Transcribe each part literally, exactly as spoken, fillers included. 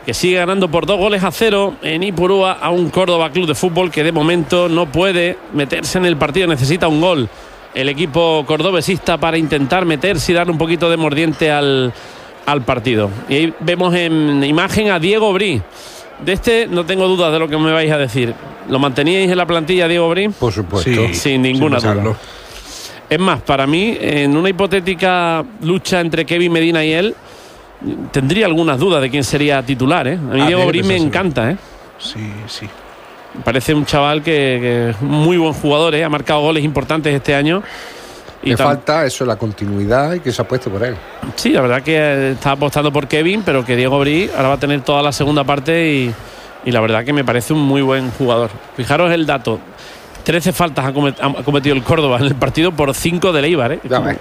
que sigue ganando por dos goles a cero en Ipurúa a un Córdoba Club de Fútbol que de momento no puede meterse en el partido, necesita un gol el equipo cordobesista para intentar meterse y darle un poquito de mordiente al, al partido. Y ahí vemos en imagen a Diego Brí. De este no tengo dudas de lo que me vais a decir. ¿Lo manteníais en la plantilla, Diego Brí? Por supuesto. Sí, sin ninguna sin duda. Es más, para mí, en una hipotética lucha entre Kevin Medina y él, tendría algunas dudas de quién sería titular, ¿eh? A mí a Diego Brí me encanta, ¿eh? Sí, sí. Parece un chaval que, que es muy buen jugador, ¿eh? Ha marcado goles importantes este año. Y Le falta eso, la continuidad y que se apueste por él. Sí, la verdad que está apostando por Kevin, pero que Diego Brí ahora va a tener toda la segunda parte y, y la verdad que me parece un muy buen jugador. Fijaros el dato. trece faltas ha cometido el Córdoba en el partido por cinco del Eibar, ¿eh?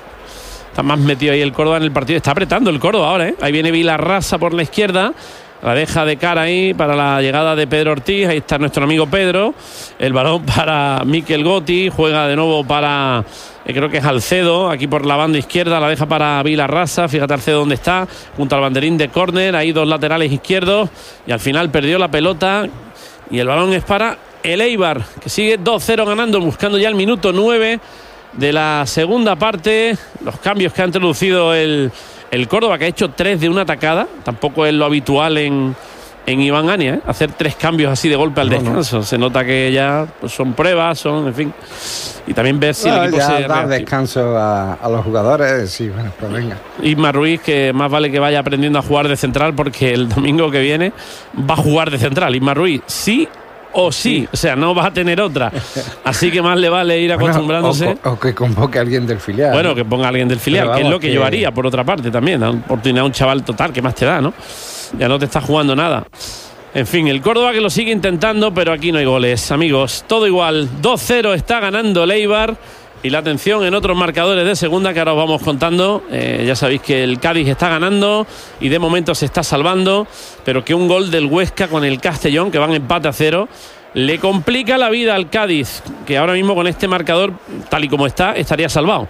Está más metido ahí el Córdoba en el partido. Está apretando el Córdoba ahora, ¿eh? Ahí viene Vilarrasa por la izquierda. La deja de cara ahí para la llegada de Pedro Ortiz. Ahí está nuestro amigo Pedro. El balón para Mikel Gotti. Juega de nuevo para, eh, creo que es Alcedo. Aquí por la banda izquierda. La deja para Vilarrasa. Fíjate Alcedo dónde está. Junto al banderín de córner. Ahí dos laterales izquierdos. Y al final perdió la pelota. Y el balón es para el Eibar, que sigue dos cero ganando. Buscando ya el minuto nueve de la segunda parte. Los cambios que ha introducido el... El Córdoba, que ha hecho tres de una atacada, tampoco es lo habitual en, en Iván Ania, ¿eh? Hacer tres cambios así de golpe al no, descanso. No. Se nota que ya pues, son pruebas, son, en fin. Y también ver si no, el equipo ya se dar descanso a, a los jugadores, sí, bueno, pues venga. Isma Ruiz, que más vale que vaya aprendiendo a jugar de central, porque el domingo que viene va a jugar de central. Isma Ruiz, sí o sí, o sea, no va a tener otra. Así que más le vale ir acostumbrándose. Bueno, o, o que convoque a alguien del filial. Bueno, que ponga a alguien del filial, vamos, que es lo que, que yo haría, por otra parte también. Da oportunidad a un chaval total, que más te da, ¿no? Ya no te está jugando nada. En fin, el Córdoba que lo sigue intentando, pero aquí no hay goles, amigos. Todo igual, dos cero está ganando el Eibar. Y la atención en otros marcadores de segunda que ahora os vamos contando. Eh, ya sabéis que el Cádiz está ganando y de momento se está salvando, pero que un gol del Huesca con el Castellón, que van empate a cero, le complica la vida al Cádiz, que ahora mismo con este marcador, tal y como está, estaría salvado.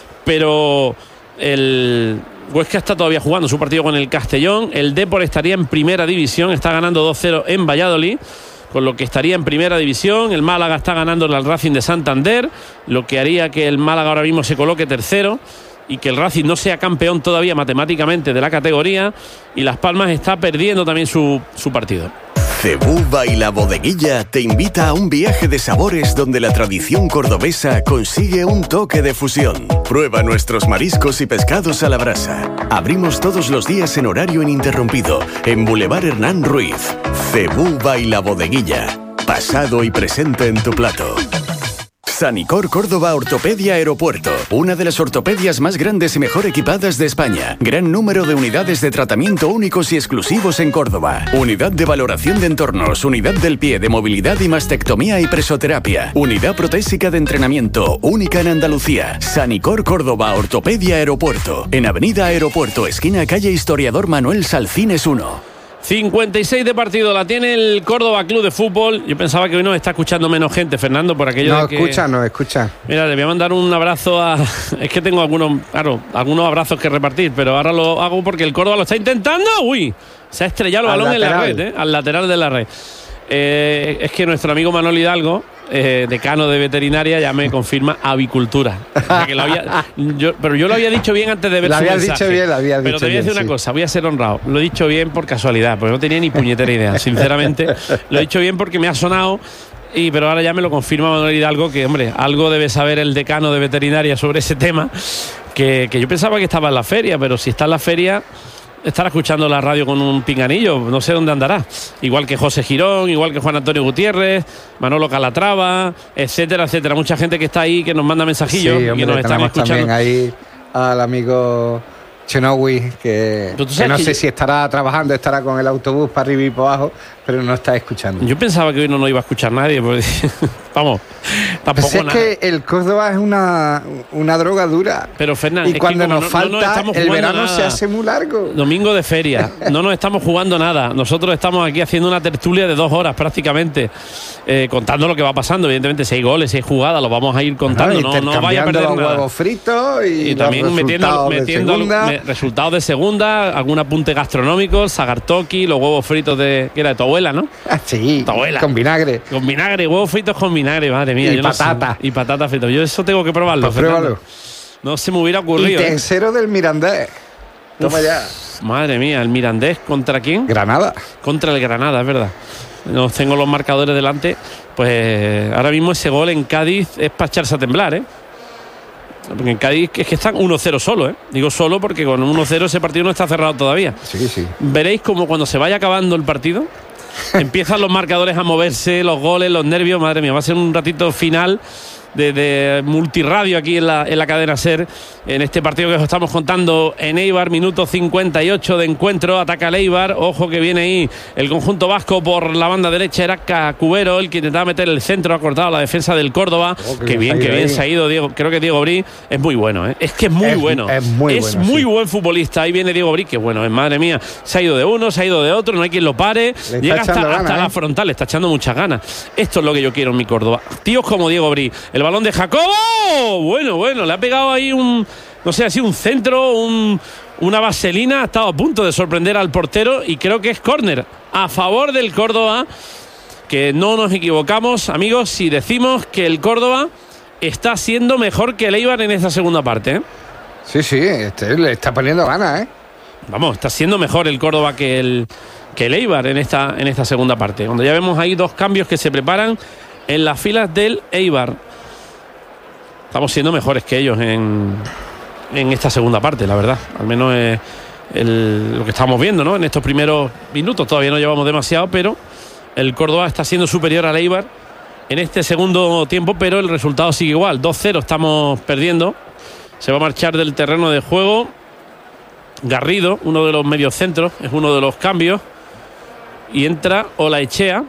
Pero el Huesca está todavía jugando su partido con el Castellón. El Depor estaría en primera división, está ganando dos cero en Valladolid, con lo que estaría en primera división. El Málaga está ganando al Racing de Santander, lo que haría que el Málaga ahora mismo se coloque tercero y que el Racing no sea campeón todavía matemáticamente de la categoría. Y Las Palmas está perdiendo también su, su partido. Cebuba y La Bodeguilla te invita a un viaje de sabores donde la tradición cordobesa consigue un toque de fusión. Prueba nuestros mariscos y pescados a la brasa. Abrimos todos los días en horario ininterrumpido en Boulevard Hernán Ruiz. Cebuba y La Bodeguilla, pasado y presente en tu plato. Sanicor Córdoba Ortopedia Aeropuerto, una de las ortopedias más grandes y mejor equipadas de España. Gran número de unidades de tratamiento únicos y exclusivos en Córdoba. Unidad de valoración de entornos, unidad del pie de movilidad y mastectomía y presoterapia. Unidad protésica de entrenamiento, única en Andalucía. Sanicor Córdoba Ortopedia Aeropuerto, en Avenida Aeropuerto, esquina calle Historiador Manuel Salcines uno. cincuenta y seis de partido la tiene el Córdoba Club de Fútbol. Yo pensaba que hoy nos está escuchando menos gente, Fernando, por aquello no, de que... No, escucha, no, escucha. Mira, le voy a mandar un abrazo a... Es que tengo algunos, claro, algunos abrazos que repartir, pero ahora lo hago porque el Córdoba lo está intentando. ¡Uy! Se ha estrellado el balón en la red, ¿eh? Al lateral de la red. Eh, es que nuestro amigo Manuel Hidalgo, eh, decano de veterinaria, ya me confirma avicultura. O sea, que lo había, yo, pero yo lo había dicho bien antes de ver lo su mensaje. Dicho bien, lo habías pero dicho te voy a decir bien, una sí. cosa, voy a ser honrado. Lo he dicho bien por casualidad, porque no tenía ni puñetera idea. Sinceramente, lo he dicho bien porque me ha sonado. Y, pero ahora ya me lo confirma Manuel Hidalgo, que hombre, algo debe saber el decano de veterinaria sobre ese tema, que, que yo pensaba que estaba en la feria, pero si está en la feria estará escuchando la radio con un pinganillo, no sé dónde andará. Igual que José Girón, igual que Juan Antonio Gutiérrez, Manolo Calatrava, etcétera, etcétera. Mucha gente que está ahí, que nos manda mensajillos, sí, y hombre, que nos están escuchando. También ahí al amigo Chenowi, que, que no sé que... si estará trabajando, estará con el autobús para arriba y para abajo, pero no está escuchando. Yo pensaba que hoy no nos iba a escuchar nadie, porque Vamos, tampoco pues es nada. que el Córdoba es una, una droga dura. Pero Fernán, y cuando nos no, falta, no nos el verano nada. se hace muy largo. Domingo de feria, no nos estamos jugando nada. Nosotros estamos aquí haciendo una tertulia de dos horas prácticamente, eh, contando lo que va pasando. Evidentemente, seis goles, seis jugadas, lo vamos a ir contando. No, no, no vaya a perder los nada. Huevos fritos y, y también metiendo, metiendo de me, resultados de segunda, algún apunte gastronómico, sagartoki, los huevos fritos de que era de tu abuela, ¿no? Ah, sí, tu abuela. Con vinagre. Con vinagre, huevos fritos con vinagre, madre mía. Y yo patata. No sé, y patata fritas. Yo eso tengo que probarlo. Pues pruébalo. No se me hubiera ocurrido. Y tercero ¿eh? del Mirandés. Toma Uf, ya. Madre mía, el Mirandés, ¿contra quién? Granada. Contra el Granada, es verdad. No tengo los marcadores delante. Pues ahora mismo ese gol en Cádiz es para echarse a temblar, ¿eh? Porque en Cádiz es que están uno cero solo, ¿eh? Digo solo porque con uno cero ese partido no está cerrado todavía. Sí, sí. Veréis como cuando se vaya acabando el partido empiezan los marcadores a moverse, los goles, los nervios. Madre mía, va a ser un ratito final de, de multirradio aquí en la, en la cadena SER, en este partido que os estamos contando en Eibar, minuto cincuenta y ocho de encuentro. Ataca el Eibar, ojo que viene ahí el conjunto vasco por la banda derecha. Era Cubero el que intentaba meter el centro, ha cortado la defensa del Córdoba. Oh, qué, qué bien, qué bien se ha ido Diego. Creo que Diego Brí es muy bueno, ¿eh? Es que es muy es, bueno es muy, es bueno, muy sí. buen futbolista. Ahí viene Diego Brí, que bueno, es madre mía, se ha ido de uno, se ha ido de otro, no hay quien lo pare. Le llega hasta, ganas, hasta ¿eh? la frontal, le está echando muchas ganas. Esto es lo que yo quiero en mi Córdoba, tíos como Diego Brí. El balón de Jacobo, bueno, bueno, le ha pegado ahí un, no sé, así un centro, un, una vaselina. Ha estado a punto de sorprender al portero y creo que es córner a favor del Córdoba. Que no nos equivocamos, amigos, si decimos que el Córdoba está siendo mejor que el Eibar en esta segunda parte, ¿eh? Sí, sí, este, le está poniendo ganas, ¿eh? Vamos, está siendo mejor el Córdoba que el, que el Eibar en esta, en esta segunda parte. Cuando ya vemos ahí dos cambios que se preparan en las filas del Eibar. Estamos siendo mejores que ellos en, en esta segunda parte, la verdad. Al menos es el, lo que estamos viendo, ¿no? En estos primeros minutos todavía no llevamos demasiado, pero el Córdoba está siendo superior al Eibar en este segundo tiempo, pero el resultado sigue igual. dos cero estamos perdiendo. Se va a marchar del terreno de juego Garrido, uno de los mediocentros, es uno de los cambios. Y entra Olaechea.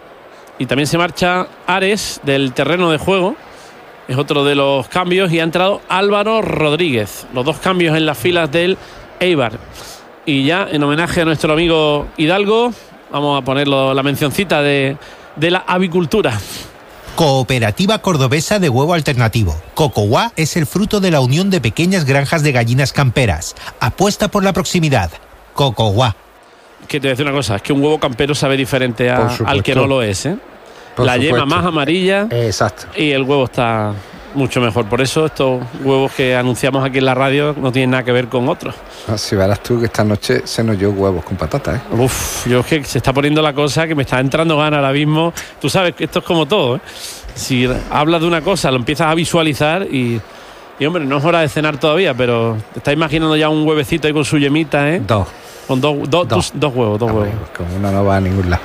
Y también se marcha Ares del terreno de juego. Es otro de los cambios. Y ha entrado Álvaro Rodríguez. Los dos cambios en las filas del Eibar. Y ya en homenaje a nuestro amigo Hidalgo, vamos a ponerlo la mencioncita de, de la avicultura. Cooperativa Cordobesa de Huevo Alternativo. Cocoguá es el fruto de la unión de pequeñas granjas de gallinas camperas. Apuesta por la proximidad. Cocoguá. Que te voy a decir una cosa, es que un huevo campero sabe diferente a, al que no lo es, ¿eh? Por la supuesto. Yema más amarilla. Exacto. Y el huevo está mucho mejor. Por eso estos huevos que anunciamos aquí en la radio no tienen nada que ver con otros. No, si verás tú que esta noche se nos dio huevos con patatas, ¿eh? Uf, yo es que se está poniendo la cosa que me está entrando ganas ahora mismo. Tú sabes que esto es como todo, ¿eh? Si hablas de una cosa, lo empiezas a visualizar y, y hombre, no es hora de cenar todavía, pero te estás imaginando ya un huevecito ahí con su yemita, ¿eh? Dos. Con do, do, dos. Dos, dos huevos, dos no, huevos. Como uno no va a ningún lado.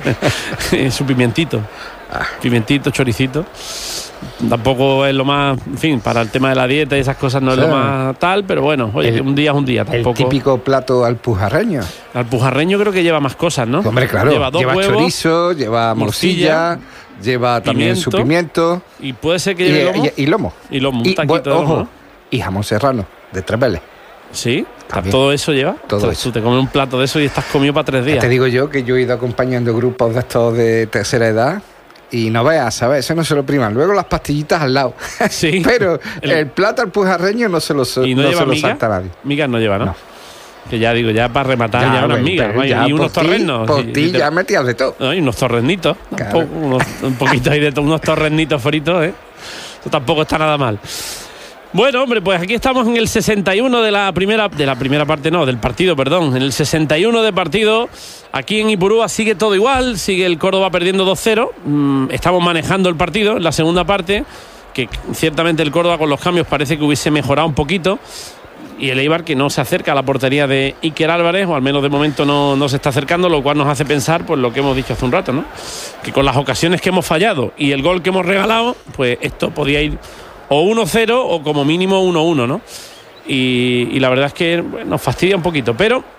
Su pimientito. Ah. Pimientito, choricito. Tampoco es lo más, en fin, para el tema de la dieta y esas cosas no sí. es lo más tal, pero bueno, oye, el, un día es un día. Tampoco. El típico plato alpujarreño. Alpujarreño creo que lleva más cosas, ¿no? Hombre, claro. Lleva, dos lleva huevos, chorizo, lleva morcilla, morcilla lleva también pimiento, su pimiento. Y puede ser que lleve y, lomo. Y, y lomo. Y lomo, un y, taquito de ojo, lomo, ¿no? Y jamón serrano, de tres veles. Sí, también. Todo eso lleva. Todo Entonces, eso. Tú te comes un plato de eso y estás comido para tres días. Te digo yo que yo he ido acompañando grupos de estos de tercera edad y no veas, ¿sabes? Eso no se lo priman. Luego las pastillitas al lado. Sí. Pero el, el plato alpujarreño no se lo, ¿Y no no lleva se lo miga? salta nadie. Migas no lleva, ¿no? No. Que ya digo, ya para rematar, ya, ya unas migas. Ya y unos por torrenos. Por ti ya metías de todo. No, y unos torrenitos. Claro. Un, unos, un poquito ahí de todo, unos torrenitos fritos, ¿eh? Eso tampoco está nada mal. Bueno, hombre, pues aquí estamos en el sesenta y uno de la primera de la primera parte, no, del partido, perdón. En el sesenta y uno de partido, aquí en Ipurúa sigue todo igual, sigue el Córdoba perdiendo dos cero. Mm, estamos manejando el partido en la segunda parte, que ciertamente el Córdoba con los cambios parece que hubiese mejorado un poquito. Y el Eibar que no se acerca a la portería de Iker Álvarez, o al menos de momento no, no se está acercando, lo cual nos hace pensar, pues lo que hemos dicho hace un rato, ¿no? Que con las ocasiones que hemos fallado y el gol que hemos regalado, pues esto podía ir o uno cero o como mínimo uno uno, ¿no? Y, y la verdad es que bueno, nos fastidia un poquito, pero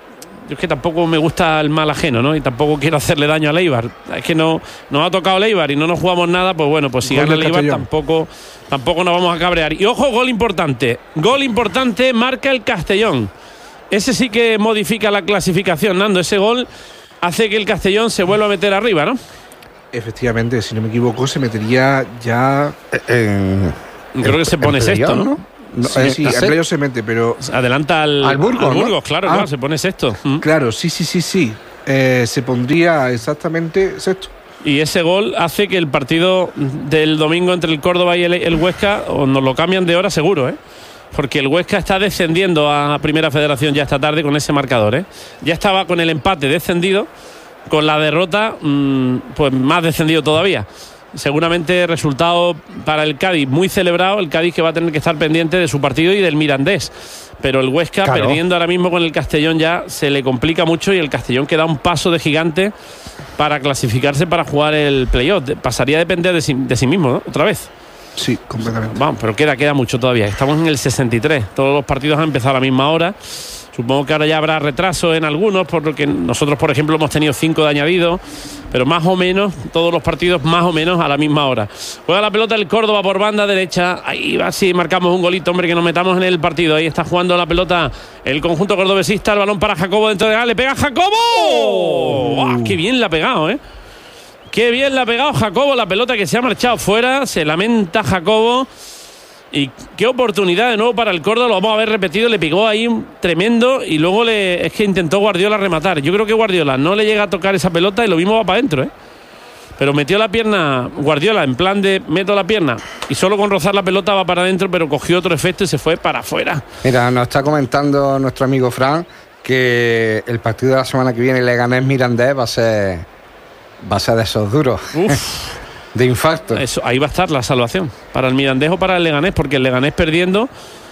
yo es que tampoco me gusta el mal ajeno, ¿no? Y tampoco quiero hacerle daño a Eibar. Es que no nos ha tocado Eibar y no nos jugamos nada, pues bueno, pues si gana el Eibar tampoco, tampoco nos vamos a cabrear. Y ojo, gol importante. Gol importante, marca el Castellón. Ese sí que modifica la clasificación, Nando. Ese gol hace que el Castellón se vuelva a meter arriba, ¿no? Efectivamente, si no me equivoco, se metería ya en... Creo que se pone sexto, ¿no? No, sí, sí, el playoff se mete, pero... Adelanta al, al Burgos, al Burgos, ¿no? claro, ah, claro, se pone sexto. ¿Mm? Claro, sí, sí, sí, sí. Eh, se pondría exactamente sexto. Y ese gol hace que el partido del domingo entre el Córdoba y el, el Huesca o nos lo cambian de hora seguro, ¿eh? Porque el Huesca está descendiendo a Primera Federación ya esta tarde con ese marcador, ¿eh? Ya estaba con el empate descendido, con la derrota, mmm, pues más descendido todavía. Seguramente resultado para el Cádiz muy celebrado, el Cádiz que va a tener que estar pendiente de su partido y del Mirandés. Pero el Huesca, claro, perdiendo ahora mismo con el Castellón, ya se le complica mucho y el Castellón que da un paso de gigante para clasificarse para jugar el playoff. Pasaría a depender de sí, de sí mismo, ¿no? Otra vez. Sí, completamente. Vamos, pero queda, queda mucho todavía. Estamos en el sesenta y tres. Todos los partidos han empezado a la misma hora. Supongo que ahora ya habrá retraso en algunos, porque nosotros, por ejemplo, hemos tenido cinco de añadido, pero más o menos, todos los partidos más o menos a la misma hora. Juega la pelota el Córdoba por banda derecha. Ahí va, sí, marcamos un golito, hombre, que nos metamos en el partido. Ahí está jugando la pelota el conjunto cordobesista. El balón para Jacobo dentro de la... ¡Le pega Jacobo! ¡Oh! ¡Qué bien la ha pegado, eh! ¡Qué bien la ha pegado Jacobo! La pelota que se ha marchado fuera. Se lamenta Jacobo. Y qué oportunidad de nuevo para el Córdoba, lo vamos a ver repetido, le pegó ahí un tremendo y luego le, es que intentó Guardiola rematar. Yo creo que Guardiola no le llega a tocar esa pelota y lo mismo va para adentro, ¿eh? Pero metió la pierna Guardiola en plan de meto la pierna y solo con rozar la pelota va para adentro, pero cogió otro efecto y se fue para afuera. Mira, nos está comentando nuestro amigo Fran que el partido de la semana que viene Leganés Mirandés va a ser va a ser de esos duros. Uf. De infarto. Eso, ahí va a estar la salvación para el Mirandés o para el Leganés, porque el Leganés perdiendo,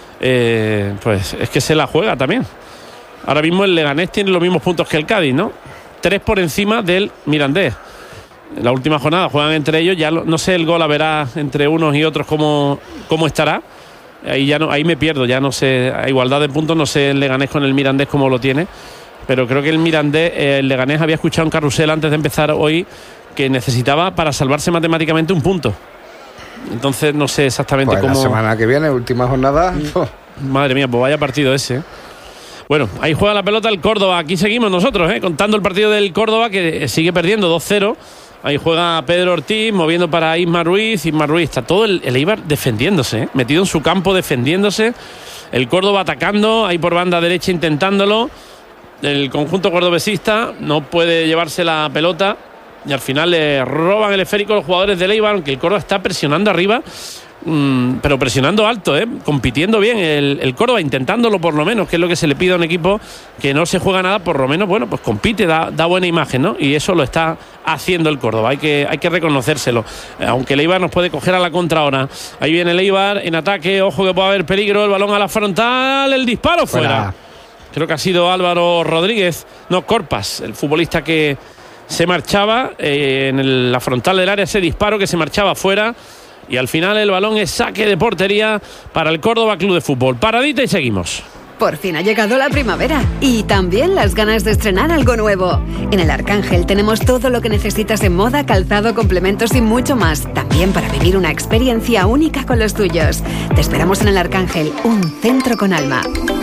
eh, pues es que se la juega también. Ahora mismo el Leganés tiene los mismos puntos que el Cádiz, ¿no? Tres por encima del Mirandés. En la última jornada juegan entre ellos, ya lo, no sé el gol a verá entre unos y otros cómo, cómo estará. Ahí ya no, ahí me pierdo, ya no sé, a igualdad de puntos no sé el Leganés con el Mirandés cómo lo tiene, pero creo que el Mirandés, eh, el Leganés había escuchado un carrusel antes de empezar hoy que necesitaba para salvarse matemáticamente un punto. Entonces no sé exactamente pues cómo... la semana que viene, última jornada... Oh. Madre mía, pues vaya partido ese. Bueno, ahí juega la pelota el Córdoba. Aquí seguimos nosotros, ¿eh? Contando el partido del Córdoba, que sigue perdiendo dos cero. Ahí juega Pedro Ortiz, moviendo para Isma Ruiz. Isma Ruiz, está todo el, el Eibar defendiéndose, ¿eh? Metido en su campo defendiéndose. El Córdoba atacando, ahí por banda derecha intentándolo. El conjunto cordobesista no puede llevarse la pelota. Y al final le roban el esférico a los jugadores del Eibar, aunque el Córdoba está presionando arriba, mmm, pero presionando alto, ¿eh? Compitiendo bien el, el Córdoba, intentándolo por lo menos, que es lo que se le pide a un equipo que no se juega nada, por lo menos, bueno, pues compite, da, da buena imagen, ¿no? Y eso lo está haciendo el Córdoba, hay que, hay que reconocérselo. Aunque el Eibar nos puede coger a la contra ahora. Ahí viene el Eibar en ataque, ojo que puede haber peligro, el balón a la frontal, el disparo fuera. fuera. Creo que ha sido Álvaro Rodríguez, no, Corpas, el futbolista que se marchaba eh, en el, la frontal del área, ese disparo que se marchaba fuera, y al final el balón es saque de portería para el Córdoba Club de Fútbol. Paradita y seguimos. Por fin ha llegado la primavera y también las ganas de estrenar algo nuevo. En el Arcángel tenemos todo lo que necesitas en moda, calzado, complementos y mucho más. También para vivir una experiencia única con los tuyos. Te esperamos en el Arcángel, un centro con alma.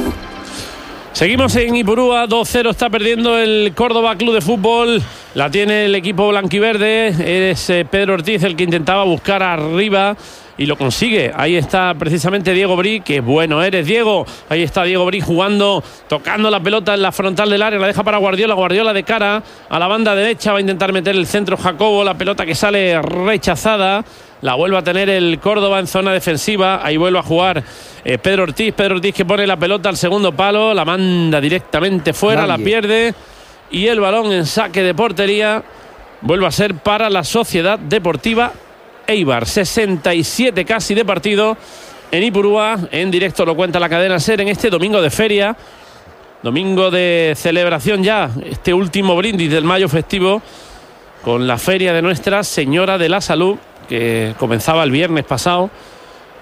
Seguimos en Ipurúa, dos cero está perdiendo el Córdoba Club de Fútbol. La tiene el equipo blanquiverde. Es eh, Pedro Ortiz el que intentaba buscar arriba y lo consigue. Ahí está precisamente Diego Brí. Qué bueno eres, Diego. Ahí está Diego Brí jugando, tocando la pelota en la frontal del área. La deja para Guardiola. Guardiola de cara a la banda derecha. Va a intentar meter el centro Jacobo. La pelota que sale rechazada. La vuelve a tener el Córdoba en zona defensiva. Ahí vuelve a jugar eh, Pedro Ortiz. Pedro Ortiz que pone la pelota al segundo palo. La manda directamente fuera, Nadie. La pierde. Y el balón en saque de portería vuelve a ser para la Sociedad Deportiva Eibar. sesenta y siete casi de partido en Ipurúa. En directo lo cuenta la cadena SER en este domingo de feria. Domingo de celebración ya. Este último brindis del mayo festivo con la feria de Nuestra Señora de la Salud, que comenzaba el viernes pasado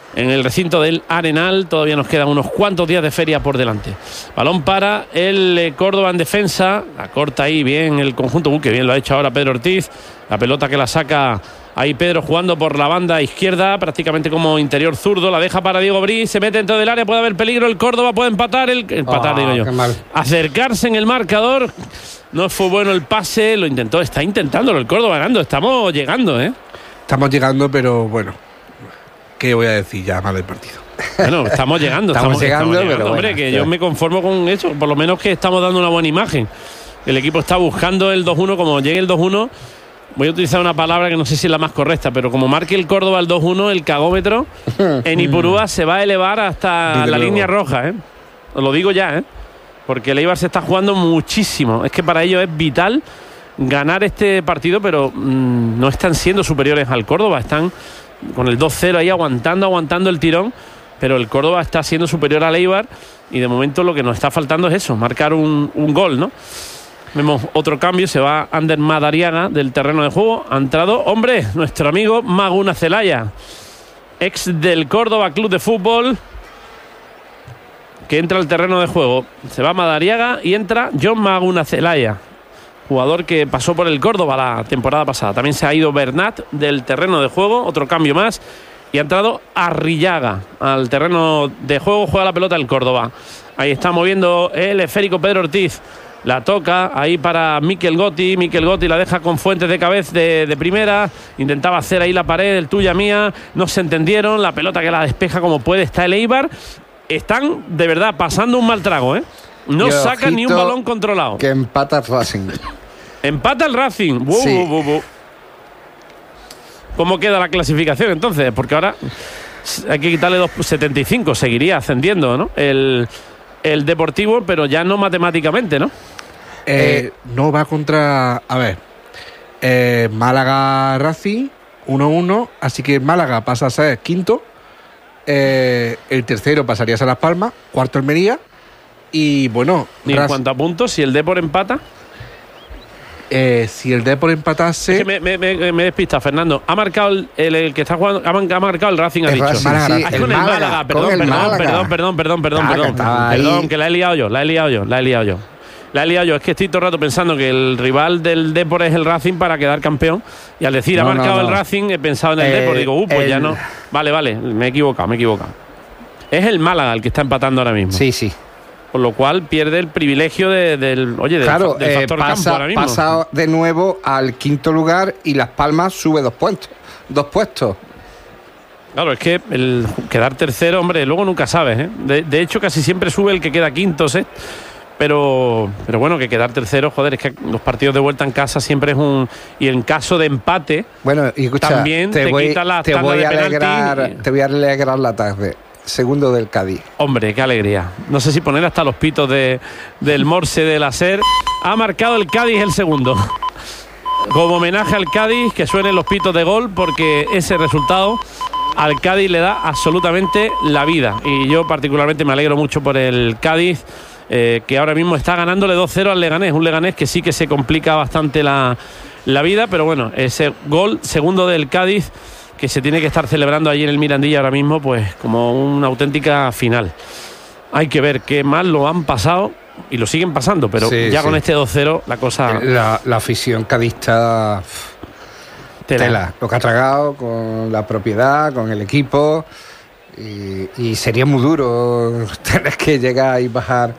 en el recinto del Arenal. Todavía nos quedan unos cuantos días de feria por delante. Balón para el eh, Córdoba en defensa. La corta ahí bien el conjunto. Uh, que bien lo ha hecho ahora Pedro Ortiz. La pelota que la saca ahí Pedro jugando por la banda izquierda, prácticamente como interior zurdo. La deja para Diego Brí. Se mete dentro del área. Puede haber peligro. El Córdoba puede empatar. El, empatar, oh, digo yo. Acercarse en el marcador. No fue bueno el pase. Lo intentó. Está intentándolo el Córdoba ganando. Estamos llegando, ¿eh? Estamos llegando, pero bueno. ¿Qué voy a decir ya más del partido? Bueno, estamos llegando, estamos, estamos llegando, estamos llegando, pero hombre, bueno, que yo me conformo con eso, por lo menos que estamos dando una buena imagen. El equipo está buscando el dos uno, como llegue el dos uno, voy a utilizar una palabra que no sé si es la más correcta, pero como marque el Córdoba el dos uno, el cagómetro en Ipurúa se va a elevar hasta Dile la luego. línea roja, ¿eh? Os lo digo ya, ¿eh? Porque el Eibar se está jugando muchísimo. Es que para ellos es vital ganar este partido, pero mmm, no están siendo superiores al Córdoba, están con el dos cero ahí aguantando, aguantando el tirón, pero el Córdoba está siendo superior al Eibar y de momento lo que nos está faltando es eso, marcar un, un gol, ¿no? Vemos otro cambio, se va Ander Madariaga del terreno de juego, ha entrado, hombre, nuestro amigo Maguna Zelaya, ex del Córdoba Club de Fútbol, que entra al terreno de juego. Se va Madariaga y entra John Maguna Zelaya, jugador que pasó por el Córdoba la temporada pasada. También se ha ido Bernat del terreno de juego, otro cambio más, y ha entrado Arrillaga al terreno de juego, juega la pelota el Córdoba. Ahí está moviendo el esférico Pedro Ortiz, la toca ahí para Mikel Gotti, Mikel Gotti la deja con Fuentes de cabeza de, de primera, intentaba hacer ahí la pared, el tuya mía, no se entendieron, la pelota que la despeja como puede, está el Eibar. Están de verdad pasando un mal trago, ¿eh? No y sacan ni un balón controlado. Que empata el Racing. Empata el Racing. Uh, sí. uh, uh, uh. ¿Cómo queda la clasificación entonces? Porque ahora hay que quitarle dos setenta y cinco. Seguiría ascendiendo, ¿no? El, el Deportivo, pero ya no matemáticamente, ¿no? Eh, no va contra... A ver. Eh, Málaga Racing uno uno. Así que Málaga pasa a ser quinto. Eh, el tercero pasaría a ser Las Palmas. Cuarto Almería. Y bueno... ¿Y en cuanto a puntos? Si el Depor empata... Eh, si el Depor empatase... Es que me, me, me, me despista, Fernando. Ha marcado el, el, el que está jugando... Ha, ha marcado el Racing, ha el dicho. Racing, Málaga, sí, ah, el con el Málaga, Málaga. Perdón, con el perdón, Málaga. perdón, perdón, perdón, perdón, ah, perdón. Perdón, que la he liado yo, la he liado yo, la he liado yo. La he liado yo. Es que estoy todo el rato pensando que el rival del Depor es el Racing para quedar campeón. Y al decir no, ha marcado no, no. el Racing, he pensado en el eh, Depor. Digo, uh, pues el... ya no. Vale, vale, me he equivocado, me he equivocado. Es el Málaga el que está empatando ahora mismo. Sí, sí. Con lo cual pierde el privilegio de, del, oye, del, claro, del factor eh, pasa, campo ahora mismo. Pasa de nuevo al quinto lugar y Las Palmas sube dos puestos. Dos puestos. Claro, es que el quedar tercero, hombre, luego nunca sabes, ¿eh? De, de hecho, casi siempre sube el que queda quinto, ¿sí? Pero, pero bueno, que quedar tercero, joder, es que los partidos de vuelta en casa siempre es un... Y en caso de empate, bueno, y escucha, también te, te voy, quita la te tanda voy de a penalti. alegrar, Te voy a alegrar la tarde. Segundo del Cádiz. Hombre, qué alegría. No sé si poner hasta los pitos de, del Morse de la SER. Ha marcado el Cádiz el segundo. Como homenaje al Cádiz, que suenen los pitos de gol, porque ese resultado al Cádiz le da absolutamente la vida. Y yo particularmente me alegro mucho por el Cádiz, eh, que ahora mismo está ganándole dos cero al Leganés. Un Leganés que sí que se complica bastante la, la vida, pero bueno, ese gol segundo del Cádiz, que se tiene que estar celebrando allí en el Mirandilla ahora mismo, pues como una auténtica final. Hay que ver qué mal lo han pasado y lo siguen pasando, pero sí, ya sí. Con este dos cero la cosa... La, la afición cadista... Tela. Tela. Lo que ha tragado con la propiedad, con el equipo, y, y sería muy duro tener que llegar y bajar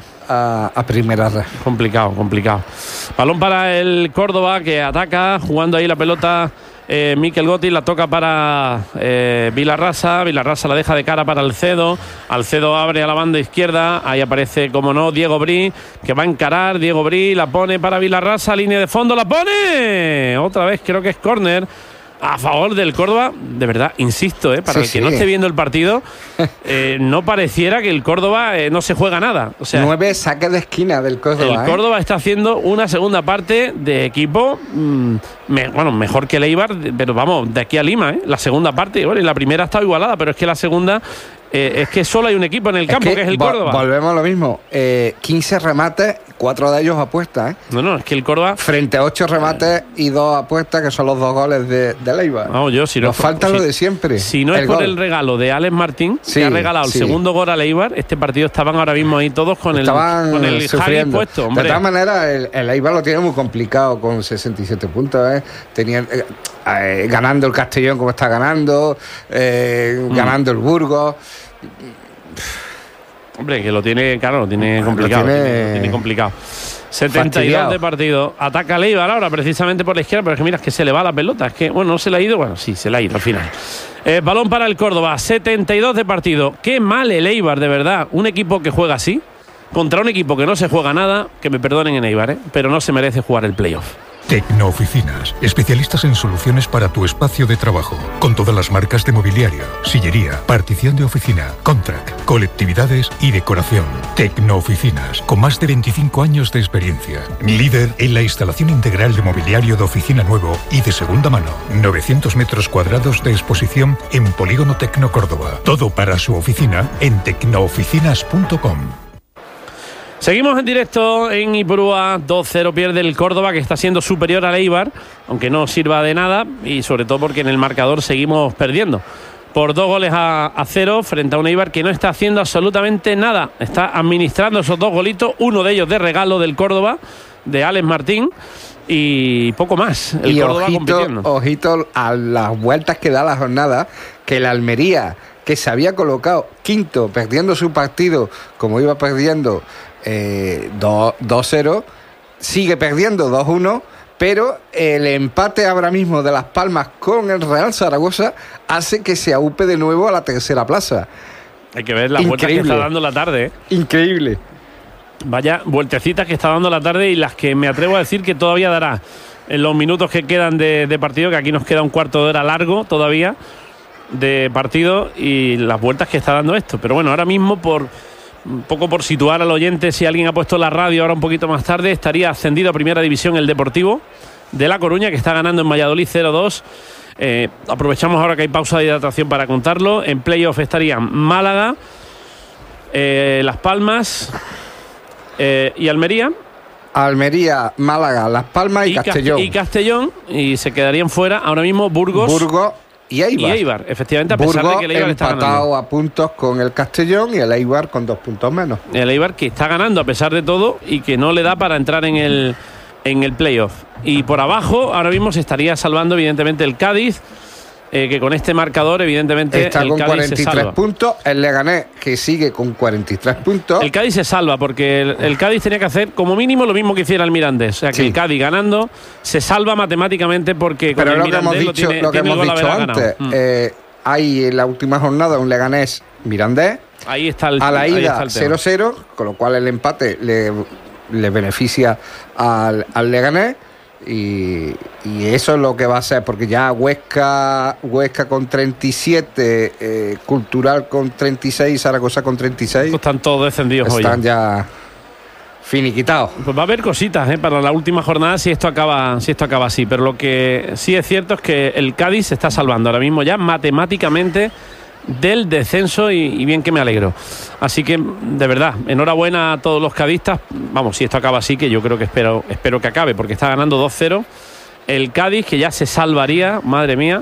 a, a primera red. Complicado, complicado. Balón para el Córdoba, que ataca, jugando ahí la pelota... Eh, Mikel Gotti, la toca para eh, Vilarrasa. Vilarrasa la deja de cara para Alcedo. Alcedo abre a la banda izquierda. Ahí aparece, como no, Diego Brí, que va a encarar. Diego Brí la pone para Vilarrasa. Línea de fondo, la pone. Otra vez creo que es córner a favor del Córdoba. De verdad, insisto, eh, para sí, el que sí. no esté viendo el partido, eh, no pareciera que el Córdoba eh, no se juega nada. O sea, nueve saques de esquina del Córdoba. El Córdoba eh. está haciendo una segunda parte de equipo, mmm, me, bueno, mejor que el Eibar, pero vamos, de aquí a Lima, eh, la segunda parte, bueno, y la primera ha estado igualada, pero es que la segunda Eh, es que solo hay un equipo en el campo, es que, que es el Córdoba. Volvemos a lo mismo. Eh, quince remates, cuatro de ellos apuestas. ¿eh? No, no, es que el Córdoba... Frente a ocho remates y dos apuestas, que son los dos goles de, de Leibar. Vamos, yo, si no Nos es, falta si, lo de siempre. Si no es el por gol. el regalo de Alex Martín, sí, que ha regalado sí. el segundo gol a Leibar, este partido estaban ahora mismo ahí todos con estaban el, con el Javi puesto. Hombre. De todas maneras, el, el Eibar lo tiene muy complicado con sesenta y siete puntos. ¿eh? Tenían, eh, eh, ganando el Castellón como está ganando, eh, mm. ganando el Burgos. Hombre, que lo tiene, claro, lo tiene complicado. Lo tiene, lo tiene complicado. setenta y dos fastidiado. De partido. Ataca Leibar ahora, precisamente por la izquierda, pero es que mira, es que se le va la pelota. Es que, bueno, no se le ha ido. Bueno, sí, se le ha ido al final. Eh, balón para el Córdoba. setenta y dos de partido. Qué mal el Eibar, de verdad. Un equipo que juega así, contra un equipo que no se juega nada, que me perdonen en Eibar, ¿eh? Pero no se merece jugar el playoff. Tecnooficinas, especialistas en soluciones para tu espacio de trabajo, con todas las marcas de mobiliario, sillería, partición de oficina, contract, colectividades y decoración. Tecnooficinas, con más de veinticinco años de experiencia. Líder en la instalación integral de mobiliario de oficina nuevo y de segunda mano. novecientos metros cuadrados de exposición en Polígono Tecno Córdoba. Todo para su oficina en tecnooficinas punto com. Seguimos en directo en Ipurúa. dos cero pierde el Córdoba, que está siendo superior al Eibar, aunque no sirva de nada, y sobre todo porque en el marcador seguimos perdiendo por dos goles a, a cero frente a un Eibar que no está haciendo absolutamente nada. Está administrando esos dos golitos, uno de ellos de regalo del Córdoba, de Alex Martín, y poco más. El y Córdoba ojito, compitiendo. Ojito a las vueltas que da la jornada, que el Almería, que se había colocado quinto, perdiendo su partido como iba perdiendo eh, dos cero, sigue perdiendo dos uno, pero el empate ahora mismo de Las Palmas con el Real Zaragoza hace que se aupe de nuevo a la tercera plaza. Hay que ver las vueltas que está dando la tarde, ¿eh? Increíble. Vaya vueltecitas que está dando la tarde, y las que me atrevo a decir que todavía dará en los minutos que quedan de, de partido, que aquí nos queda un cuarto de hora largo todavía de partido, y las vueltas que está dando esto. Pero bueno, ahora mismo, por un poco por situar al oyente, si alguien ha puesto la radio ahora un poquito más tarde, estaría ascendido a Primera División el Deportivo de La Coruña, que está ganando en Valladolid cero dos. Eh, aprovechamos ahora que hay pausa de hidratación para contarlo. En playoff estarían Málaga, eh, Las Palmas eh, y Almería. Almería, Málaga, Las Palmas y, y Castellón. Y Castellón, y se quedarían fuera ahora mismo Burgos. Burgos y Eibar. Y Eibar, efectivamente, a pesar Burgos de que el Eibar está ganando. empatado a puntos con el Castellón, y el Eibar con dos puntos menos. El Eibar que está ganando a pesar de todo y que no le da para entrar en el, en el playoff. Y por abajo ahora mismo se estaría salvando evidentemente el Cádiz, eh, que con este marcador evidentemente está el con Cádiz cuarenta y tres se salva. puntos. El Leganés, que sigue con cuarenta y tres puntos. El Cádiz se salva porque el, el Cádiz tenía que hacer como mínimo lo mismo que hiciera el Mirandés. O sea que sí. El Cádiz ganando se salva matemáticamente, porque con Pero el lo que hemos dicho, lo tiene, lo que tiene hemos dicho antes, mm. eh, hay en la última jornada un Leganés Mirandés. Ahí está el, a la ida cero cero cero, con lo cual el empate le, le beneficia al, al Leganés. Y, y eso es lo que va a ser, porque ya Huesca Huesca con treinta y siete, eh, Cultural con treinta y seis, Zaragoza con treinta y seis. Están todos descendidos hoy. Están ya finiquitados. Pues va a haber cositas, ¿eh? Para la última jornada si esto acaba, si esto acaba así. Pero lo que sí es cierto es que el Cádiz se está salvando ahora mismo ya matemáticamente del descenso, y, y bien que me alegro. Así que, de verdad, enhorabuena a todos los cadistas. Vamos, si esto acaba así, que yo creo que espero, espero que acabe, porque está ganando dos cero el Cádiz, que ya se salvaría, madre mía,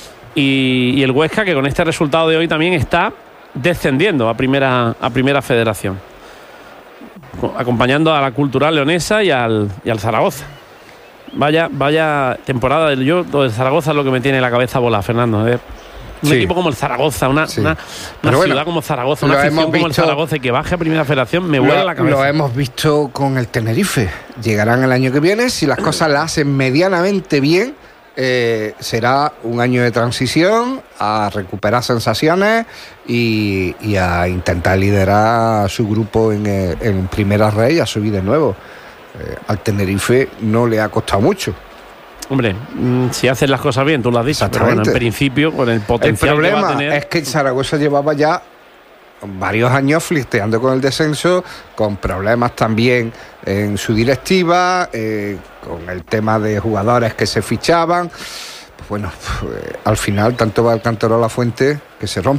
y, y el Huesca, que con este resultado de hoy también está descendiendo a primera, a primera federación, acompañando a la Cultural Leonesa y al, y al Zaragoza. Vaya, vaya temporada del yo, lo del Zaragoza es lo que me tiene la cabeza bola, Fernando. ¿eh? Un sí. equipo como el Zaragoza, una, sí. una, una ciudad bueno, como Zaragoza, una afición como el Zaragoza, y que baje a primera federación, me vuela la cabeza. Lo hemos visto con el Tenerife. Llegarán el año que viene, si las cosas las hacen medianamente bien, eh, será un año de transición, a recuperar sensaciones y, y a intentar liderar a su grupo en, en Primera Rey, a subir de nuevo. Eh, al Tenerife no le ha costado mucho. Hombre, si haces las cosas bien, tú lo has dicho, pero bueno, en principio, con el potencial el problema que va a tener... es que el Zaragoza llevaba ya varios años flirteando con el descenso, con problemas también en su directiva, eh, con el tema de jugadores que se fichaban. Pues bueno, pues, al final tanto va el cántaro a la fuente que se rompe.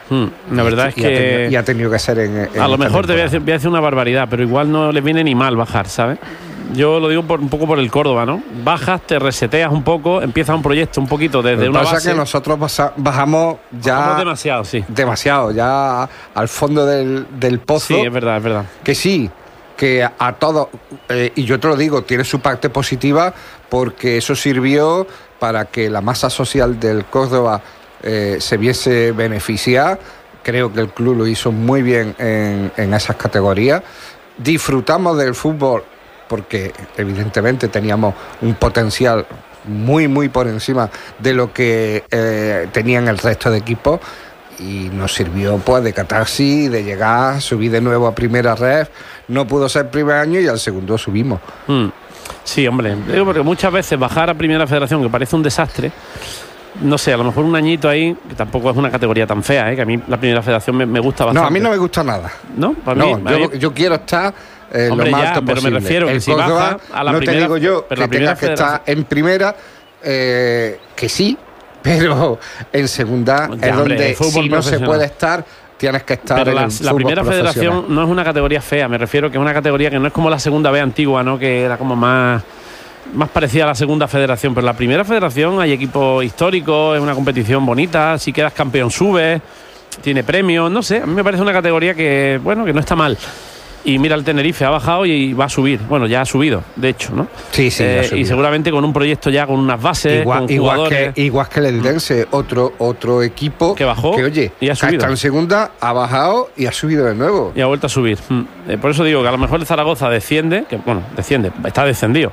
Hmm, la verdad y, es que... Ha tenido, y ha tenido que ser en... en a lo mejor temporada. te voy a, decir, voy a decir una barbaridad, pero igual no les viene ni mal bajar, ¿sabes? Yo lo digo por, un poco por el Córdoba, ¿no? Bajas, te reseteas un poco, empiezas un proyecto un poquito desde Lo que una pasa base. es que nosotros basa, bajamos ya... Bajamos demasiado, sí. Demasiado, ya al fondo del, del pozo. Sí, es verdad, es verdad. Que sí, que a, a todos, eh, y yo te lo digo, tiene su parte positiva porque eso sirvió para que la masa social del Córdoba eh, se viese beneficiada. Creo que el club lo hizo muy bien en, en esas categorías. Disfrutamos del fútbol porque evidentemente teníamos un potencial muy, muy por encima de lo que eh, tenían el resto de equipos y nos sirvió pues de catarsis, de llegar, subir de nuevo a primera red. No pudo ser primer año y al segundo subimos. Mm. Sí, hombre, digo porque muchas veces bajar a Primera Federación, que parece un desastre, no sé, a lo mejor un añito ahí, que tampoco es una categoría tan fea, ¿eh? Que a mí la Primera Federación me, me gusta bastante. No, a mí no me gusta nada. ¿No? Para no, mí, yo, mí... yo quiero estar eh, Hombre, lo más ya, alto pero posible. me refiero que el si Córdoba, baja a la no primera, te digo yo pero que la primera tengas que estar federación... en primera, eh, que sí, pero en segunda ya, es hombre, donde si no se puede estar, tienes que estar pero en la, el la fútbol Primera Federación no es una categoría fea, me refiero que es una categoría que no es como la Segunda B antigua, ¿no? Que era como más... más parecida a la Segunda Federación, pero la Primera Federación hay equipos históricos, es una competición bonita, si quedas campeón subes, tiene premios, no sé, a mí me parece una categoría que, bueno, que no está mal. Y mira, el Tenerife ha bajado y va a subir, bueno, ya ha subido, de hecho, ¿no? Sí, sí, eh, ha subido. Y seguramente con un proyecto ya con unas bases, igual, con igual jugadores... que igual que el Eldense, otro otro equipo que bajó que oye, y ha que subido. está en segunda, ha bajado y ha subido de nuevo. Y ha vuelto a subir. Mm. Eh, por eso digo que a lo mejor el Zaragoza desciende, que bueno, desciende, está descendido.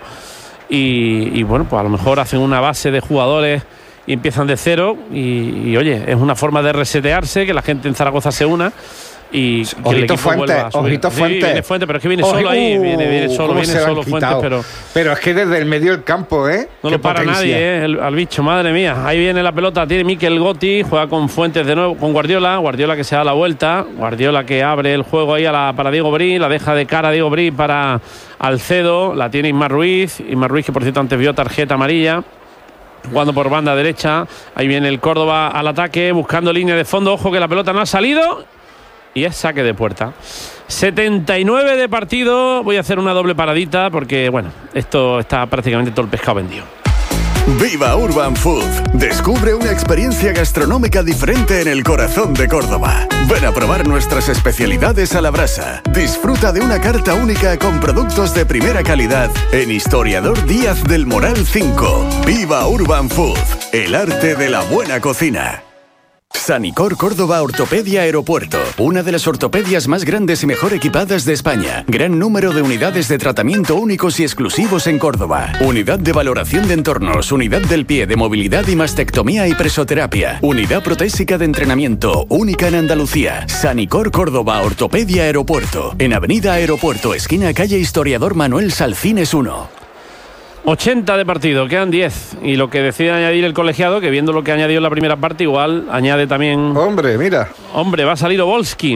Y, y bueno, pues a lo mejor hacen una base de jugadores y empiezan de cero y, y oye, es una forma de resetearse, que la gente en Zaragoza se una y que el Ojito equipo Fuentes, vuelva a subir. ojito Sí, Fuentes. viene Fuentes, pero es que viene Oje, solo ahí, uh, viene, viene solo, cómo viene se lo han solo Fuentes, quitado. pero Pero es que desde el medio del campo, ¿eh? no Qué lo para potencia. nadie, ¿eh? El, al bicho, madre mía. Ahí viene la pelota, tiene Mikel Gotti, juega con Fuentes de nuevo, con Guardiola, Guardiola que se da la vuelta, Guardiola que abre el juego ahí a la, para Diego Brí, la deja de cara a Diego Brí para Alcedo, la tiene Ismar Ruiz, Ismar Ruiz que por cierto antes vio tarjeta amarilla, jugando por banda derecha, ahí viene el Córdoba al ataque, buscando línea de fondo, ojo que la pelota no ha salido y es saque de puerta. setenta y nueve de partido, voy a hacer una doble paradita porque bueno, esto está prácticamente todo el pescado vendido. Viva Urban Food. Descubre una experiencia gastronómica diferente en el corazón de Córdoba. Ven a probar nuestras especialidades a la brasa. Disfruta de una carta única con productos de primera calidad en Historiador Díaz del Moral cinco. Viva Urban Food. El arte de la buena cocina. Sanicor Córdoba Ortopedia Aeropuerto, una de las ortopedias más grandes y mejor equipadas de España. Gran número de unidades de tratamiento únicos y exclusivos en Córdoba. Unidad de valoración de entornos, unidad del pie de movilidad y mastectomía y presoterapia. Unidad protésica de entrenamiento, única en Andalucía. Sanicor Córdoba Ortopedia Aeropuerto, en Avenida Aeropuerto, esquina calle Historiador Manuel Salcines uno. ochenta de partido, quedan diez. Y lo que decide añadir el colegiado, que viendo lo que ha añadido en la primera parte, igual añade también... Hombre, mira. Hombre, va a salir Obolski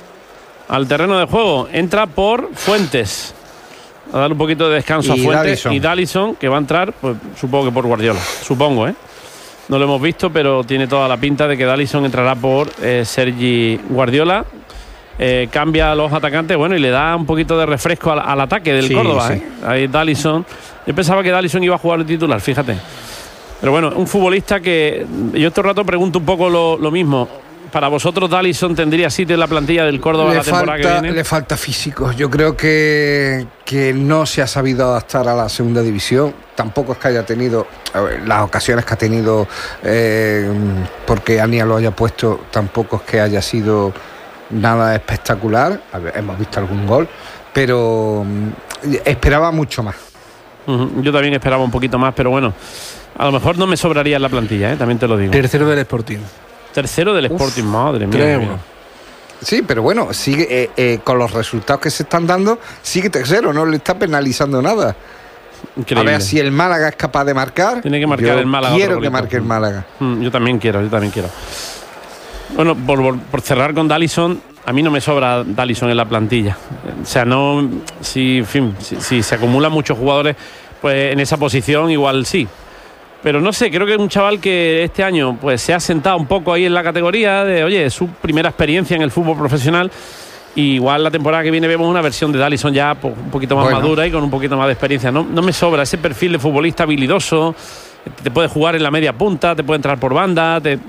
al terreno de juego. Entra por Fuentes. A dar un poquito de descanso y a Fuentes. Dallison. Y Dallison, que va a entrar, pues supongo que por Guardiola. Supongo, ¿eh? No lo hemos visto, pero tiene toda la pinta de que Dallison entrará por eh, Sergi Guardiola. Eh, cambia a los atacantes, bueno, y le da un poquito de refresco al, al ataque del sí, Córdoba. sí. ¿eh? Ahí Dallison. Yo pensaba que Dallison iba a jugar el titular, fíjate. Pero bueno, un futbolista que yo este rato pregunto un poco lo, lo mismo. ¿Para vosotros Dallison tendría sitio en la plantilla del Córdoba Le la temporada falta, que viene? le falta físico. Yo creo que, que no se ha sabido adaptar a la segunda división. Tampoco es que haya tenido a ver, las ocasiones que ha tenido, eh, porque Ania lo haya puesto, tampoco es que haya sido nada espectacular. A ver, hemos visto algún gol, pero mm, esperaba mucho más. Uh-huh. Yo también esperaba un poquito más, pero bueno, a lo mejor no me sobraría en la plantilla, ¿eh? También te lo digo. Tercero del Sporting. Tercero del Sporting, Uf, madre mía. tres mía. uno. Sí, pero bueno, sigue eh, eh, con los resultados que se están dando, sigue tercero, no le está penalizando nada. Increíble. A ver si el Málaga es capaz de marcar. Tiene que marcar Yo el Málaga. Quiero otro que golito. marque el Málaga. Mm, yo también quiero, yo también quiero. Bueno, por, por, por cerrar con Dallison, a mí no me sobra Dallison en la plantilla. O sea, no, si, en fin, si, si se acumulan muchos jugadores, pues en esa posición igual sí. Pero no sé, creo que es un chaval que este año pues se ha sentado un poco ahí en la categoría de, oye, es su primera experiencia en el fútbol profesional. Y igual la temporada que viene vemos una versión de Dallison ya pues, un poquito más bueno. madura y con un poquito más de experiencia. No, no me sobra ese perfil de futbolista habilidoso, te puede jugar en la media punta, te puede entrar por banda, te...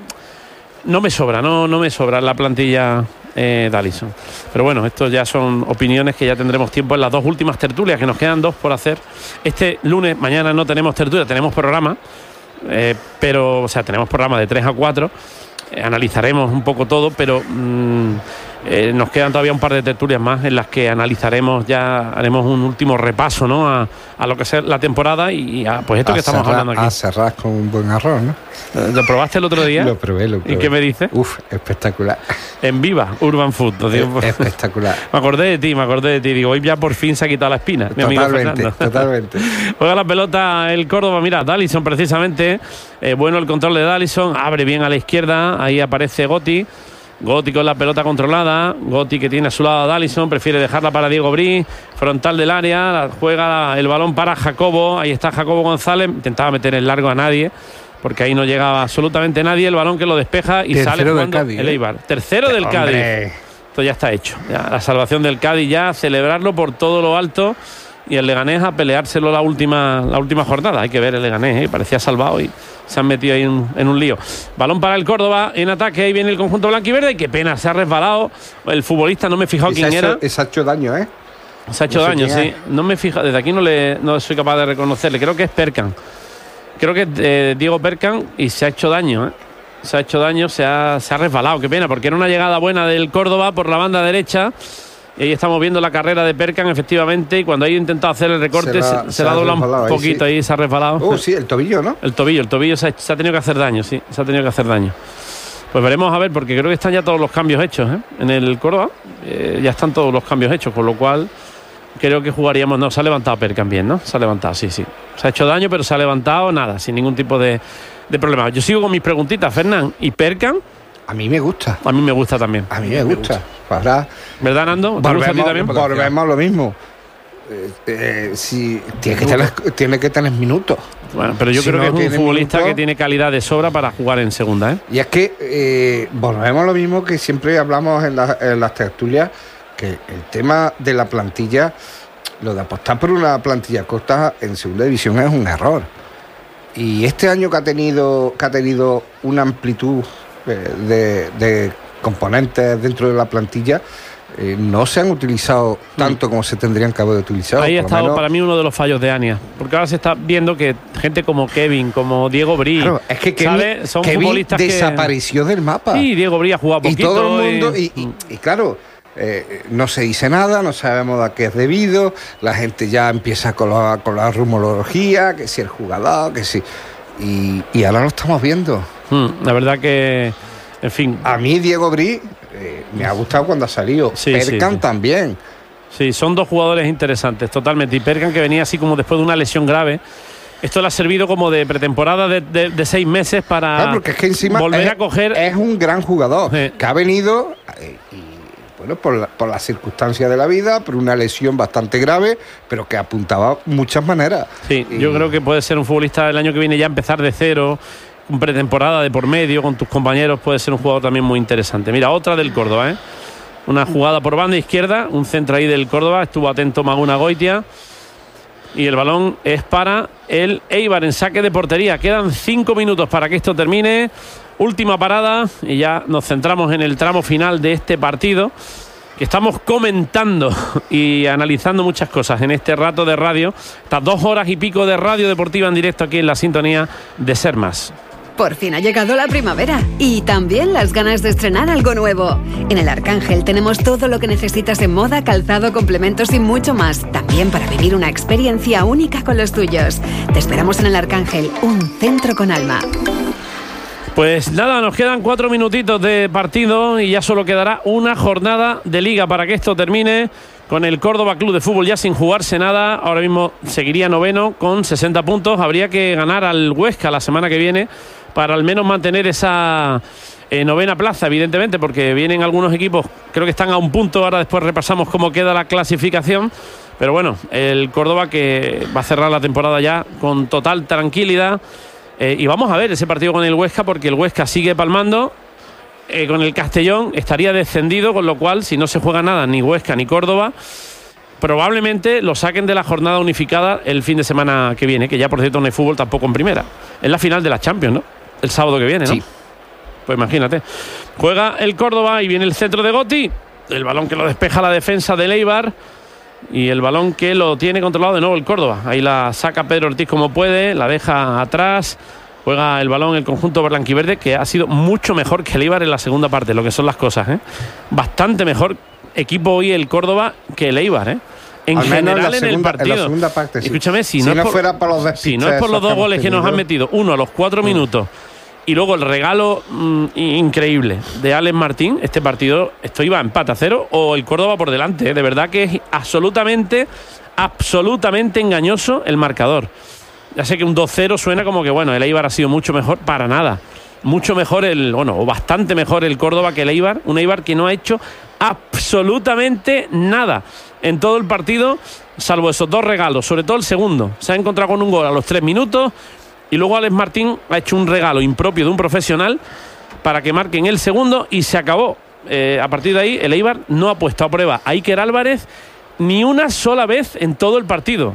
no me sobra, no, no me sobra la plantilla eh, Dallison. Pero bueno, esto ya son opiniones que ya tendremos tiempo en las dos últimas tertulias, que nos quedan dos por hacer. Este lunes, mañana no tenemos tertulia, tenemos programa, eh, pero, o sea, tenemos programa de tres a cuatro, eh, analizaremos un poco todo, pero... Mmm, Eh, nos quedan todavía un par de tertulias más en las que analizaremos, ya haremos un último repaso, ¿no? a, a lo que es la temporada y a pues esto a que estamos cerrar, hablando aquí. A cerrar con un buen arroz, ¿no? ¿Lo probaste el otro día? Lo probé, lo probé. ¿Y qué me dices? Uf, espectacular. En Viva, Urban Food. Lo digo, espectacular. Me acordé de ti, me acordé de ti. Digo, hoy ya por fin se ha quitado la espina. Mi totalmente, amigo Fernando. Totalmente. Juega la pelota el Córdoba. Mira, Dallison precisamente. Eh, bueno el control de Dallison. Abre bien a la izquierda. Ahí aparece Gotti. Gotti con la pelota controlada. Gotti que tiene a su lado a Dallison, prefiere dejarla para Diego Brí, frontal del área, juega el balón para Jacobo. Ahí está Jacobo González, intentaba meter el largo a nadie porque ahí no llegaba absolutamente nadie. El balón que lo despeja y Tercero sale jugando del Cádiz, el Eibar. ¿eh? Tercero del Hombre. Cádiz. Esto ya está hecho. Ya, la salvación del Cádiz, ya celebrarlo por todo lo alto. Y el Leganés a peleárselo la última, la última jornada. Hay que ver el Leganés, ¿eh? Parecía salvado y se han metido ahí en, en un lío. Balón para el Córdoba en ataque. Ahí viene el conjunto blanquiverde. Y qué pena, se ha resbalado. El futbolista, no me he fijado quién era. Se ha hecho daño, ¿eh? Se ha hecho no daño, sí. es. No me he fijado, desde aquí no, le, no soy capaz de reconocerle. Creo que es Perkan. Creo que es eh, Diego Perkan y se ha hecho daño, ¿eh? Se ha hecho daño, se ha, se ha resbalado. Qué pena, porque era una llegada buena del Córdoba por la banda derecha. Y ahí estamos viendo la carrera de Perkan, efectivamente, y cuando ha intentado hacer el recorte se, la, se, se la ha doblado un poquito, ahí, sí. Ahí se ha resbalado. Oh, sí, el tobillo, ¿no? El tobillo, el tobillo se ha, se ha tenido que hacer daño, sí, se ha tenido que hacer daño. Pues veremos a ver, porque creo que están ya todos los cambios hechos, ¿eh? En el Córdoba, eh, ya están todos los cambios hechos, con lo cual creo que jugaríamos. No, se ha levantado Perkan bien, ¿no? Se ha levantado, sí, sí. Se ha hecho daño, pero se ha levantado, nada, sin ningún tipo de, de problema. Yo sigo con mis preguntitas, Fernán. ¿Y Perkan? A mí me gusta. A mí me gusta también. A mí me, me gusta. gusta. Para... ¿Verdad, Nando? ¿Te volvemos, gusta a ti también? Volvemos a lo mismo. Eh, eh, si tiene, que tener, tiene que tener minutos. Bueno, pero yo si creo no que es un futbolista minutos, que tiene calidad de sobra para jugar en segunda, ¿eh? Y es que eh, volvemos a lo mismo que siempre hablamos en, la, en las tertulias, que el tema de la plantilla, lo de apostar por una plantilla corta en segunda división es un error. Y este año que ha tenido, que ha tenido una amplitud De, de componentes dentro de la plantilla, eh, no se han utilizado tanto como se tendrían que haber utilizado. Ahí ha estado menos... para mí uno de los fallos de Ania, porque ahora se está viendo que gente como Kevin, como Diego Brí, claro, es que Kevin, ¿sabe? Son Kevin futbolistas desapareció que... del mapa. Sí, Diego Brí ha jugado poquito. Y todo el mundo, y, y, y, y claro, eh, no se dice nada, no sabemos a qué es debido, la gente ya empieza con la, con la rumorología, que si el jugador, que si... Y, y ahora lo estamos viendo. Hmm, la verdad que, en fin. A mí Diego Brí eh, me ha gustado cuando ha salido. Sí, Perkan sí, sí. también. Sí, son dos jugadores interesantes, totalmente. Y Perkan, que venía así como después de una lesión grave. Esto le ha servido como de pretemporada de, de, de seis meses para claro, porque es que encima volver es, a coger. Es un gran jugador sí. que ha venido eh, y bueno, por, la, por las circunstancias de la vida, por una lesión bastante grave, pero que apuntaba muchas maneras. Sí, y... yo creo que puede ser un futbolista el año que viene ya empezar de cero, con pretemporada de por medio, con tus compañeros, puede ser un jugador también muy interesante. Mira, otra del Córdoba, ¿eh? Una jugada por banda izquierda, un centro ahí del Córdoba, estuvo atento Maguna Goitia. Y el balón es para el Eibar en saque de portería. Quedan cinco minutos para que esto termine. Última parada y ya nos centramos en el tramo final de este partido, que estamos comentando y analizando muchas cosas en este rato de radio. Estas dos horas y pico de radio deportiva en directo aquí en la sintonía de Ser Más. Por fin ha llegado la primavera y también las ganas de estrenar algo nuevo. En el Arcángel tenemos todo lo que necesitas en moda, calzado, complementos y mucho más. También para vivir una experiencia única con los tuyos. Te esperamos en el Arcángel, un centro con alma. Pues nada, nos quedan cuatro minutitos de partido y ya solo quedará una jornada de liga para que esto termine, con el Córdoba Club de Fútbol ya sin jugarse nada. Ahora mismo seguiría noveno con sesenta puntos. Habría que ganar al Huesca la semana que viene para al menos mantener esa eh, novena plaza, evidentemente, porque vienen algunos equipos, creo que están a un punto. Ahora después repasamos cómo queda la clasificación. Pero bueno, el Córdoba que va a cerrar la temporada ya con total tranquilidad Eh, y vamos a ver ese partido con el Huesca, porque el Huesca sigue palmando. Eh, con el Castellón estaría descendido, con lo cual, si no se juega nada, ni Huesca ni Córdoba, probablemente lo saquen de la jornada unificada el fin de semana que viene, que ya por cierto no hay fútbol tampoco en primera. Es la final de la Champions, ¿no? El sábado que viene, ¿no? Sí. Pues imagínate. Juega el Córdoba y viene el centro de Gotti. El balón que lo despeja la defensa del Eibar. Y el balón que lo tiene controlado de nuevo el Córdoba. Ahí la saca Pedro Ortiz como puede, la deja atrás. Juega el balón el conjunto blanquiverde, que ha sido mucho mejor que el Eibar en la segunda parte, lo que son las cosas, ¿eh? Bastante mejor equipo hoy el Córdoba que el Eibar, ¿eh? En Al general menos en, la en segunda, el partido. En la segunda parte, sí. Escúchame, si, si no, no, es por, fuera por los despistes, si no es por los dos goles que nos han metido, uno a los cuatro mm. minutos y luego el regalo mmm, increíble de Alex Martín, este partido, esto iba a empate a cero o el Córdoba por delante, ¿eh? De verdad que es absolutamente, absolutamente engañoso el marcador. Ya sé que un dos cero suena como que, bueno, el Eibar ha sido mucho mejor, para nada. Mucho mejor el, bueno, o bastante mejor el Córdoba que el Eibar. Un Eibar que no ha hecho absolutamente nada en todo el partido, salvo esos dos regalos, sobre todo el segundo. Se ha encontrado con un gol a los tres minutos y luego Alex Martín ha hecho un regalo impropio de un profesional para que marquen el segundo y se acabó. Eh, a partir de ahí, el Eibar no ha puesto a prueba a Iker Álvarez ni una sola vez en todo el partido.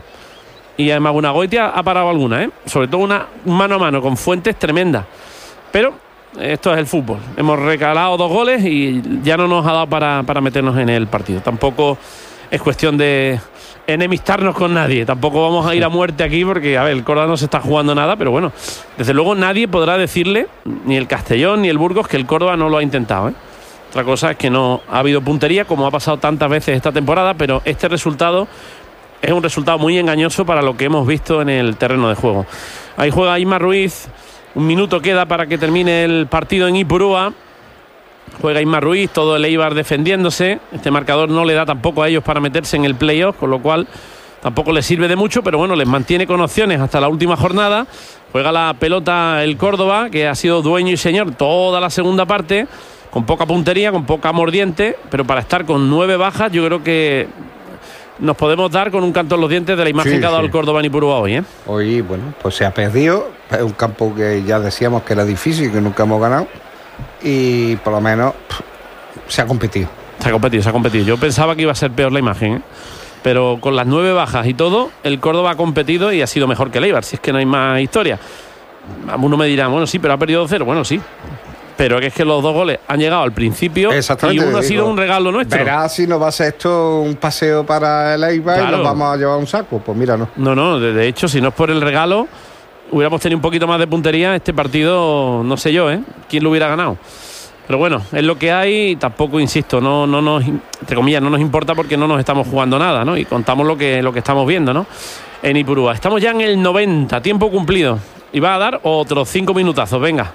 Y además Bunagoitia ha parado alguna, ¿eh? Sobre todo una mano a mano con Fuentes tremenda. Pero esto es el fútbol. Hemos recalado dos goles y ya no nos ha dado para, para meternos en el partido. Tampoco es cuestión de enemistarnos con nadie. Tampoco vamos a ir a muerte aquí porque, a ver, el Córdoba no se está jugando nada, pero bueno, desde luego nadie podrá decirle, ni el Castellón ni el Burgos, que el Córdoba no lo ha intentado, ¿eh? Otra cosa es que no ha habido puntería, como ha pasado tantas veces esta temporada, pero este resultado es un resultado muy engañoso para lo que hemos visto en el terreno de juego. Ahí juega Isma Ruiz. Un minuto queda para que termine el partido en Ipurúa. Juega Isma Ruiz, todo el Eibar defendiéndose. Este marcador no le da tampoco a ellos para meterse en el playoff, con lo cual tampoco les sirve de mucho, pero bueno, les mantiene con opciones hasta la última jornada. Juega la pelota el Córdoba, que ha sido dueño y señor toda la segunda parte, con poca puntería, con poca mordiente, pero para estar con nueve bajas, yo creo que nos podemos dar con un canto en los dientes de la imagen sí, que ha dado sí. el Córdoba en Ipurúa hoy, ¿eh? Hoy, bueno, pues se ha perdido. Es un campo que ya decíamos que era difícil, que nunca hemos ganado. Y por lo menos pff, se ha competido. Se ha competido, se ha competido. Yo pensaba que iba a ser peor la imagen, ¿eh? Pero con las nueve bajas y todo, el Córdoba ha competido y ha sido mejor que el Eibar, si es que no hay más historia. Uno me dirá, bueno, sí, pero ha perdido dos cero. Bueno, sí. Pero es que los dos goles han llegado al principio y uno ha sido un regalo nuestro. Verás si no va a ser esto un paseo para el Eibar, claro, y nos vamos a llevar un saco. Pues mira, no. No, no, de, de hecho, si no es por el regalo, hubiéramos tenido un poquito más de puntería. Este partido, no sé yo, ¿eh? ¿Quién lo hubiera ganado? Pero bueno, es lo que hay y tampoco, insisto, no, no nos, entre comillas, no nos importa porque no nos estamos jugando nada, ¿no? Y contamos lo que, lo que estamos viendo, ¿no? En Ipurúa. Estamos ya en el noventa, tiempo cumplido. Y va a dar otros cinco minutazos, venga.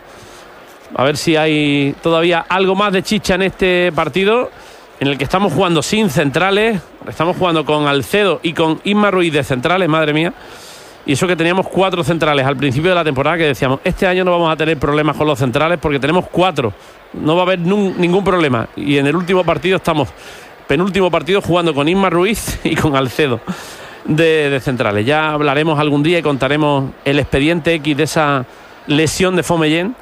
A ver si hay todavía algo más de chicha en este partido, en el que estamos jugando sin centrales. Estamos jugando con Alcedo y con Isma Ruiz de centrales, madre mía. Y eso que teníamos cuatro centrales al principio de la temporada, que decíamos, este año no vamos a tener problemas con los centrales porque tenemos cuatro. No va a haber nun, ningún problema. Y en el último partido estamos, penúltimo partido, jugando con Isma Ruiz y con Alcedo de, de centrales. Ya hablaremos algún día y contaremos el expediente X de esa lesión de Fomellén.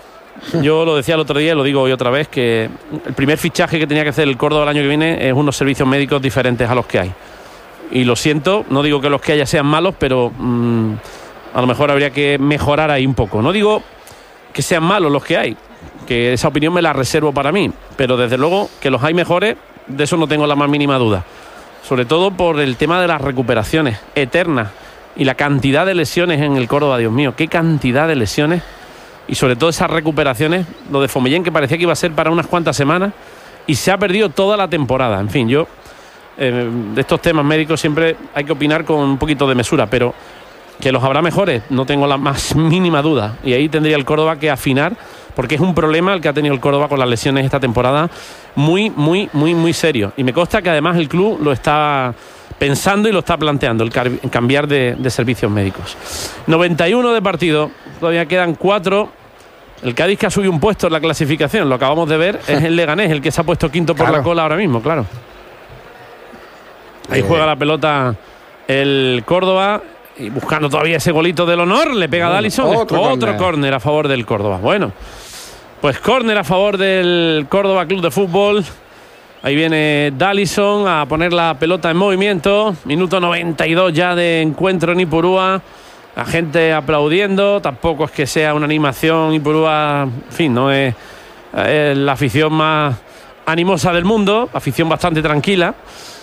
Yo lo decía el otro día y lo digo hoy otra vez, que el primer fichaje que tenía que hacer el Córdoba el año que viene es unos servicios médicos diferentes a los que hay. Y lo siento, no digo que los que haya sean malos, pero mmm, a lo mejor habría que mejorar ahí un poco. No digo que sean malos los que hay, que esa opinión me la reservo para mí, pero desde luego que los hay mejores, de eso no tengo la más mínima duda. Sobre todo por el tema de las recuperaciones eternas y la cantidad de lesiones en el Córdoba, Dios mío, qué cantidad de lesiones. Y sobre todo esas recuperaciones, lo de Fomellén, que parecía que iba a ser para unas cuantas semanas y se ha perdido toda la temporada. En fin, yo eh, de estos temas médicos siempre hay que opinar con un poquito de mesura, pero que los habrá mejores, no tengo la más mínima duda. Y ahí tendría el Córdoba que afinar, porque es un problema el que ha tenido el Córdoba con las lesiones esta temporada, muy, muy, muy, muy serio. Y me consta que además el club lo está pensando y lo está planteando, el cambiar de, de servicios médicos. noventa y uno de partido, todavía quedan cuatro. El Cádiz, que ha subido un puesto en la clasificación, lo acabamos de ver, es el Leganés, el que se ha puesto quinto por claro. la cola ahora mismo, claro. Ahí eh. juega la pelota el Córdoba, y buscando todavía ese golito del honor, le pega a Dallison. Otro, otro córner a favor del Córdoba. Bueno, pues córner a favor del Córdoba Club de Fútbol. Ahí viene Dallison a poner la pelota en movimiento. Minuto noventa y dos ya de encuentro en Ipurúa. La gente aplaudiendo. Tampoco es que sea una animación. Ipurúa, en fin, no es, es la afición más animosa del mundo. Afición bastante tranquila.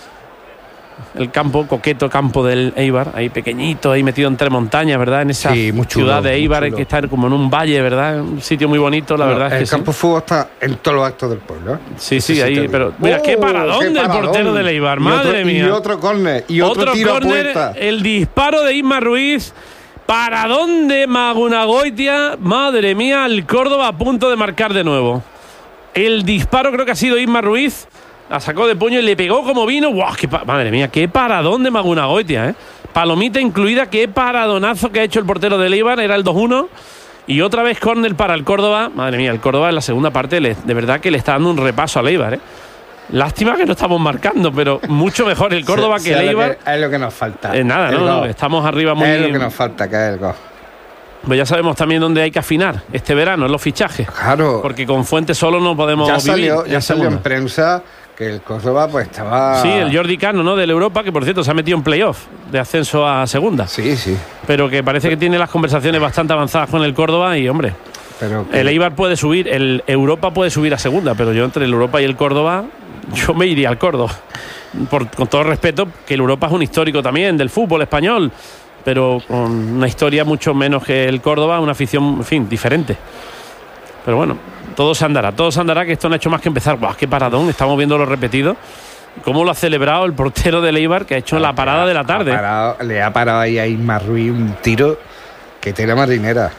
El campo, coqueto campo del Eibar, ahí pequeñito, ahí metido entre montañas, ¿verdad? En esa sí, chulo, ciudad de Eibar, que está como en un valle, ¿verdad? Un sitio muy bonito, la bueno, verdad es que sí. El campo de fútbol está en todos los actos del pueblo, ¿eh? Sí, sí, sí ahí, sí pero mira, oh, qué paradón qué del paradón. Portero del Eibar, madre otro, mía. Y otro córner, y otro, otro tiro córner, a puerta. El disparo de Isma Ruiz, paradón de Magunagoitia, madre mía, el Córdoba a punto de marcar de nuevo. El disparo creo que ha sido Isma Ruiz. La sacó de puño y le pegó como vino. ¡Wow! Qué pa- madre mía, qué paradón de Magunagoitia, ¿eh? Palomita incluida, qué paradonazo que ha hecho el portero del Eibar. Era el dos uno. Y otra vez córner para el Córdoba. Madre mía, el Córdoba en la segunda parte le, de verdad que le está dando un repaso al Eibar, ¿eh? Lástima que no estamos marcando, pero mucho mejor el Córdoba sí, que el Eibar. Es lo que nos falta. Eh, nada, no, no, estamos arriba muy bien. Es lo que nos falta, que es el gol. Pues ya sabemos también dónde hay que afinar este verano, en los fichajes. Claro. Porque con Fuentes solo no podemos ya vivir. Salió, ya salió en prensa que el Córdoba pues estaba... Sí, el Jordi Cano, ¿no? Del Europa, que por cierto se ha metido en playoff de ascenso a segunda. Sí, sí. Pero que parece que tiene las conversaciones bastante avanzadas con el Córdoba y, hombre, pero que... el Eibar puede subir, el Europa puede subir a segunda, pero yo entre el Europa y el Córdoba, yo me iría al Córdoba. Por, con todo respeto, que el Europa es un histórico también del fútbol español, pero con una historia mucho menos que el Córdoba, una afición, en fin, diferente. Pero bueno, todo se andará, todo se andará, que esto no ha hecho más que empezar. ¡Buah, qué paradón! Estamos viendo lo repetido. ¿Cómo lo ha celebrado el portero del Eibar, que ha hecho la parada de la tarde? Ha parado, le ha parado ahí a Isma Ruiz un tiro que tela marinera.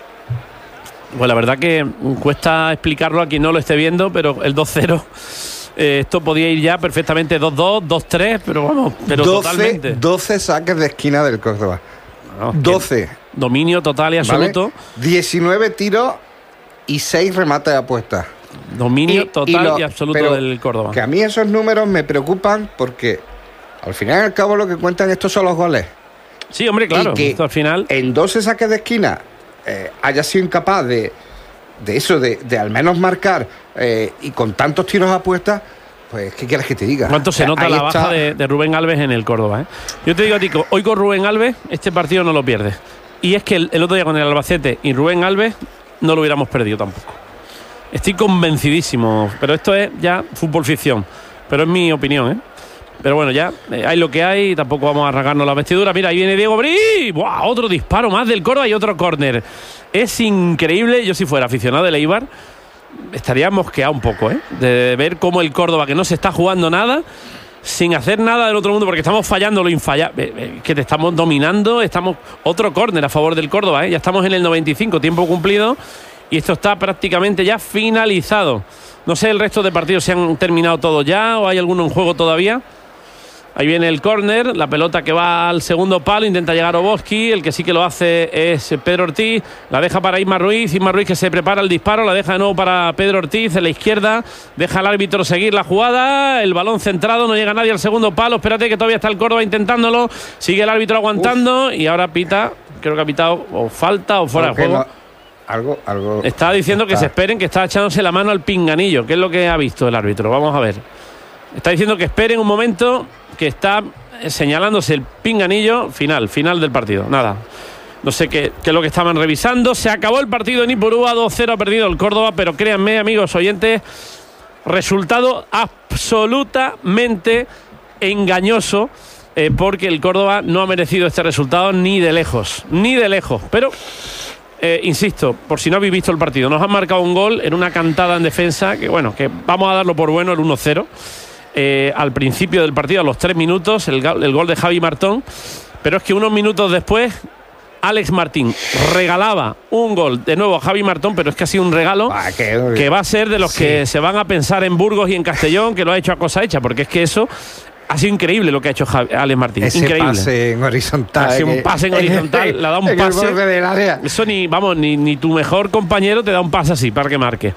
Pues la verdad que cuesta explicarlo a quien no lo esté viendo, pero el dos cero... Eh, esto podía ir ya perfectamente dos dos, dos tres, pero vamos, pero doce, totalmente. doce saques de esquina del Córdoba. No, doce. Dominio total y absoluto. ¿Vale? diecinueve tiros y seis remates de apuesta. Dominio y, total y, lo, y absoluto del Córdoba. Que a mí esos números me preocupan porque al final y al cabo lo que cuentan estos son los goles. Sí, hombre, claro. Y que esto al final... en doce saques de esquina eh, haya sido incapaz de... de eso, de, de al menos marcar eh, y con tantos tiros a puerta, pues, ¿qué quieres que te diga? ¿Cuánto se nota Ahí la está... baja de, de Rubén Alves en el Córdoba? ¿eh? Yo te digo a ti, hoy con Rubén Alves, este partido no lo pierdes. Y es que el, el otro día con el Albacete y Rubén Alves no lo hubiéramos perdido tampoco. Estoy convencidísimo, pero esto es ya fútbol ficción. Pero es mi opinión, ¿eh? Pero bueno, ya eh, hay lo que hay, tampoco vamos a arrancarnos la vestidura. Mira, ahí viene Diego Brí. ¡Buah! Otro disparo más del Córdoba y otro córner. Es increíble. Yo si fuera aficionado del Eibar estaría mosqueado un poco, ¿eh? De ver cómo el Córdoba, que no se está jugando nada, sin hacer nada del otro mundo, porque estamos fallando lo infallable, que te estamos dominando. Estamos otro córner a favor del Córdoba, ¿eh? Ya estamos en el noventa y cinco, tiempo cumplido, y esto está prácticamente ya finalizado. No sé el resto de partidos si han terminado todos ya o hay alguno en juego todavía. Ahí viene el córner, la pelota que va al segundo palo, intenta llegar Oboski, el que sí que lo hace es Pedro Ortiz, la deja para Isma Ruiz, Isma Ruiz que se prepara el disparo, la deja de nuevo para Pedro Ortiz en la izquierda, deja al árbitro seguir la jugada, el balón centrado, no llega nadie al segundo palo, espérate que todavía está el Córdoba intentándolo, sigue el árbitro aguantando. Uf. Y ahora pita, creo que ha pitado o falta o fuera de juego. No, algo, algo. Está diciendo está. que se esperen, que está echándose la mano al pinganillo, que es lo que ha visto el árbitro, vamos a ver. Está diciendo que esperen un momento, que está señalándose el pinganillo. Final, final del partido. Nada, no sé qué, qué es lo que estaban revisando. Se acabó el partido en Ipurúa, dos cero ha perdido el Córdoba, pero créanme, amigos oyentes, resultado absolutamente engañoso, eh, porque el Córdoba no ha merecido este resultado ni de lejos, ni de lejos. Pero, eh, insisto, por si no habéis visto el partido, nos han marcado un gol en una cantada en defensa, que bueno, que vamos a darlo por bueno, el uno cero. Eh, al principio del partido, a los tres minutos, el, el gol de Javi Martón, pero es que unos minutos después Alex Martín regalaba un gol de nuevo a Javi Martón, pero es que ha sido un regalo ah, que, que va a ser de los sí. que se van a pensar en Burgos y en Castellón, que lo ha hecho a cosa hecha, porque es que eso ha sido increíble lo que ha hecho Javi, Alex Martín. Ese increíble. Pase en horizontal. Ha sido un pase en horizontal, le ha dado un pase. El del área. Eso ni, vamos, ni, ni tu mejor compañero te da un pase así para que marque.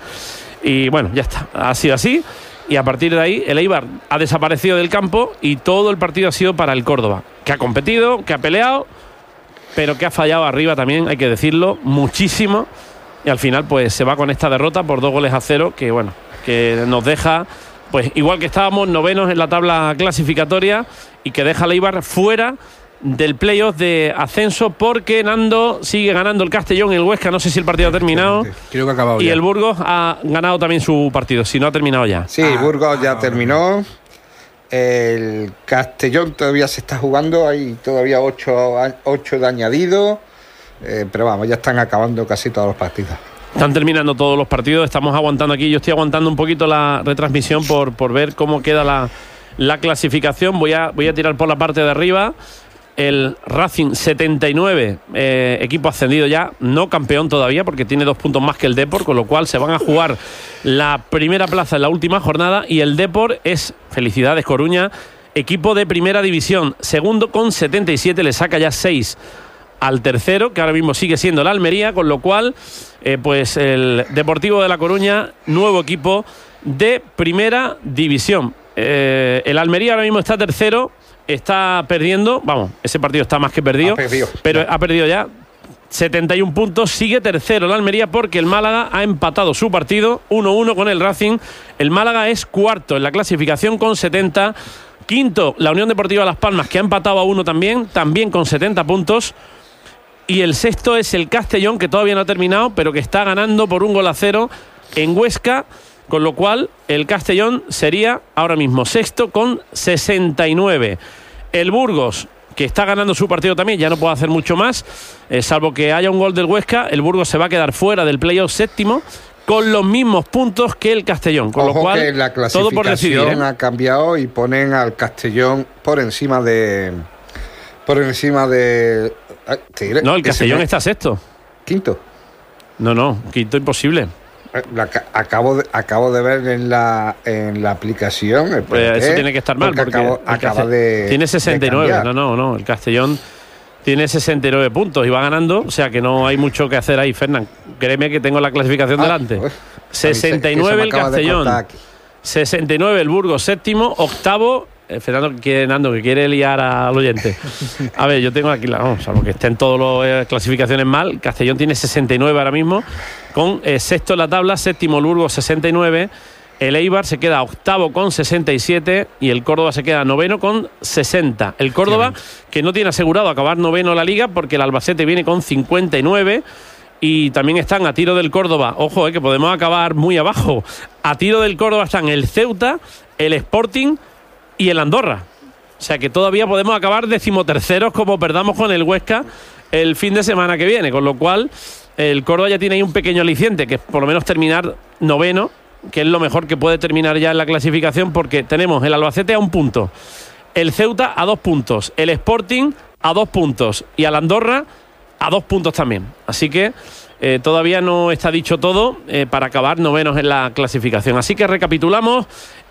Y bueno, ya está, ha sido así. Y a partir de ahí el Eibar ha desaparecido del campo y todo el partido ha sido para el Córdoba, que ha competido, que ha peleado, pero que ha fallado arriba también, hay que decirlo, muchísimo. Y al final pues se va con esta derrota por dos goles a cero, que bueno, que nos deja, pues igual que estábamos novenos en la tabla clasificatoria, y que deja a Eibar fuera del playoff de ascenso, porque Nando sigue ganando el Castellón y el Huesca. No sé si el partido ha terminado. Creo que ha acabado y ya. el Burgos ha ganado también su partido, si no ha terminado ya. Sí, Ah, Burgos ya ah, terminó. El Castellón todavía se está jugando, hay todavía ocho, ocho de añadido, eh, pero vamos, ya están acabando casi todos los partidos. Están terminando todos los partidos, estamos aguantando aquí. Yo estoy aguantando un poquito la retransmisión por, por ver cómo queda la, la clasificación. Voy a, voy a tirar por la parte de arriba. El Racing setenta y nueve, eh, equipo ascendido ya, no campeón todavía porque tiene dos puntos más que el Depor, con lo cual se van a jugar la primera plaza en la última jornada. Y el Depor es, felicidades Coruña, equipo de primera división, segundo con setenta y siete, le saca ya seis al tercero, que ahora mismo sigue siendo la Almería, con lo cual eh, pues el Deportivo de La Coruña, nuevo equipo de primera división. eh, el Almería ahora mismo está tercero, está perdiendo, vamos, ese partido está más que perdido, ha perdido. pero ha perdido ya setenta y un puntos, sigue tercero la Almería porque el Málaga ha empatado su partido uno uno con el Racing. El Málaga es cuarto en la clasificación con setenta, quinto la Unión Deportiva Las Palmas, que ha empatado a uno también, también con setenta puntos, y el sexto es el Castellón, que todavía no ha terminado, pero que está ganando por un gol a cero en Huesca, con lo cual el Castellón sería ahora mismo sexto con sesenta y nueve. El Burgos, que está ganando su partido también, ya no puede hacer mucho más, eh, salvo que haya un gol del Huesca. El Burgos se va a quedar fuera del playoff séptimo con los mismos puntos que el Castellón, con Ojo, lo cual que la todo por decidir, clasificación ¿eh? ha cambiado y ponen al Castellón por encima de por encima de ay, te diré, No, el Castellón me... está sexto. Quinto. No, no, quinto imposible. La, acabo, de, acabo de ver en la en la aplicación. Pues eso tiene que estar mal, porque, porque acabo, acaba de. Tiene sesenta y nueve. De no, no, no. El Castellón tiene sesenta y nueve puntos y va ganando. O sea que no hay mucho que hacer ahí, Fernán. Créeme que tengo la clasificación ah, delante. Pues, sesenta y nueve el Castellón. sesenta y nueve el Burgos, séptimo. Octavo. Eh, Fernando, que quiere, Nando, que quiere liar al oyente. A ver, yo tengo aquí, la, vamos, salvo que estén todas las eh, clasificaciones mal. Castellón tiene sesenta y nueve ahora mismo, con eh, sexto en la tabla, séptimo el Burgos sesenta y nueve, el Eibar se queda octavo con sesenta y siete y el Córdoba se queda noveno con sesenta. El Córdoba, que no tiene asegurado acabar noveno la liga porque el Albacete viene con cincuenta y nueve. Y también están a tiro del Córdoba, ojo, eh, que podemos acabar muy abajo. A tiro del Córdoba están el Ceuta, el Sporting y el Andorra. O sea que todavía podemos acabar decimoterceros como perdamos con el Huesca el fin de semana que viene, con lo cual el Córdoba ya tiene ahí un pequeño aliciente, que es por lo menos terminar noveno, que es lo mejor que puede terminar ya en la clasificación, porque tenemos el Albacete a un punto, el Ceuta a dos puntos, el Sporting a dos puntos y al Andorra a dos puntos también. Así que eh, todavía no está dicho todo eh, para acabar novenos en la clasificación. Así que recapitulamos.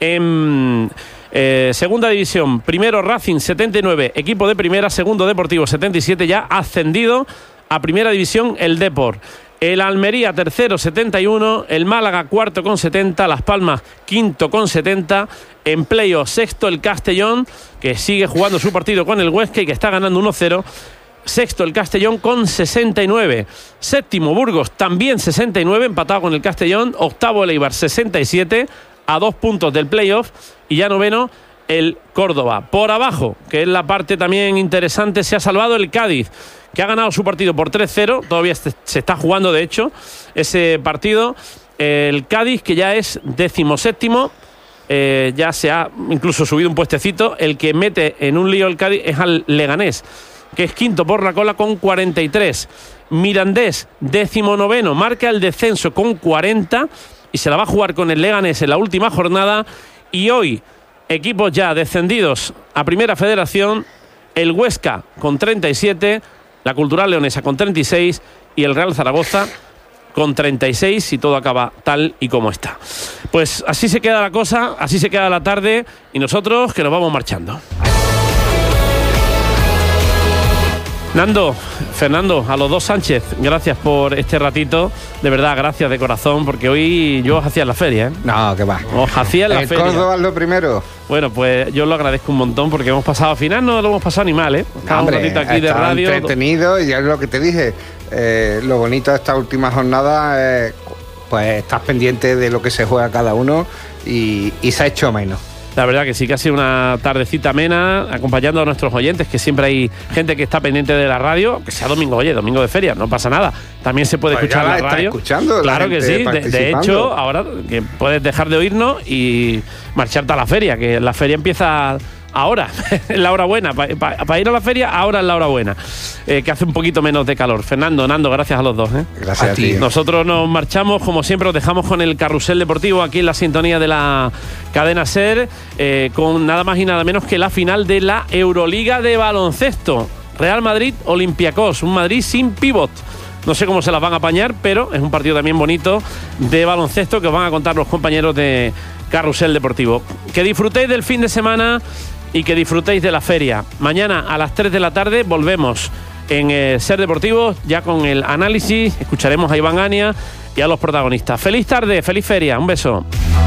En eh, segunda división, primero Racing setenta y nueve, equipo de primera. Segundo Deportivo setenta y siete, ya ascendido a primera división el Depor. El Almería tercero setenta y uno, el Málaga cuarto con setenta, Las Palmas quinto con setenta, en playoff sexto el Castellón, que sigue jugando su partido con el Huesca y que está ganando uno cero. Sexto el Castellón con sesenta y nueve. Séptimo Burgos también sesenta y nueve, empatado con el Castellón. Octavo el Eibar sesenta y siete, a dos puntos del playoff. Y ya noveno el Córdoba. Por abajo, que es la parte también interesante, se ha salvado el Cádiz, que ha ganado su partido por tres cero. Todavía se está jugando, de hecho, ese partido. El Cádiz, que ya es decimoséptimo, eh, ya se ha incluso subido un puestecito. El que mete en un lío el Cádiz es al Leganés, que es quinto por la cola con cuarenta y tres. Mirandés, décimo noveno, marca el descenso con cuarenta y se la va a jugar con el Leganés en la última jornada. Y hoy, equipos ya descendidos a Primera Federación: el Huesca con treinta y siete, la Cultural Leonesa con treinta y seis y el Real Zaragoza con treinta y seis, si todo acaba tal y como está. Pues así se queda la cosa, así se queda la tarde y nosotros que nos vamos marchando. Nando, Fernando, a los dos Sánchez, gracias por este ratito. De verdad, gracias de corazón, porque hoy yo os hacía en la feria, ¿eh? No, que va. Os hacía en la el feria. Córdoba es lo primero. Bueno, pues yo lo agradezco un montón, porque hemos pasado, al final no lo hemos pasado ni mal, ¿eh? No, hombre, un ratito aquí de radio. entretenido, y ya es lo que te dije. Eh, lo bonito de esta última jornada es, pues, estás pendiente de lo que se juega cada uno y, y se ha hecho menos. La verdad que sí, que ha sido una tardecita amena, acompañando a nuestros oyentes, que siempre hay gente que está pendiente de la radio, que sea domingo, oye, domingo de feria, no pasa nada. También se puede pues escuchar la, la radio. Escuchando, claro la que sí. De, de hecho, ahora que puedes dejar de oírnos y marcharte a la feria, que la feria empieza ahora, es la hora buena. Para pa, pa ir a la feria, ahora es la hora buena. Eh, que hace un poquito menos de calor. Fernando, Nando, gracias a los dos. ¿eh? Gracias a, a ti. Nosotros nos marchamos, como siempre, os dejamos con el carrusel deportivo aquí en la sintonía de la cadena SER, eh, con nada más y nada menos que la final de la Euroliga de baloncesto. Real Madrid, Olympiacos, un Madrid sin pivot. No sé cómo se las van a apañar, pero es un partido también bonito de baloncesto que os van a contar los compañeros de Carrusel Deportivo. Que disfrutéis del fin de semana y que disfrutéis de la feria. Mañana a las tres de la tarde volvemos en eh, SER Deportivo, ya con el análisis. Escucharemos a Iván Ania y a los protagonistas. Feliz tarde, feliz feria, un beso.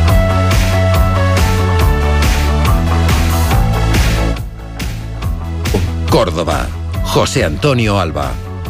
Córdoba, José Antonio Alba.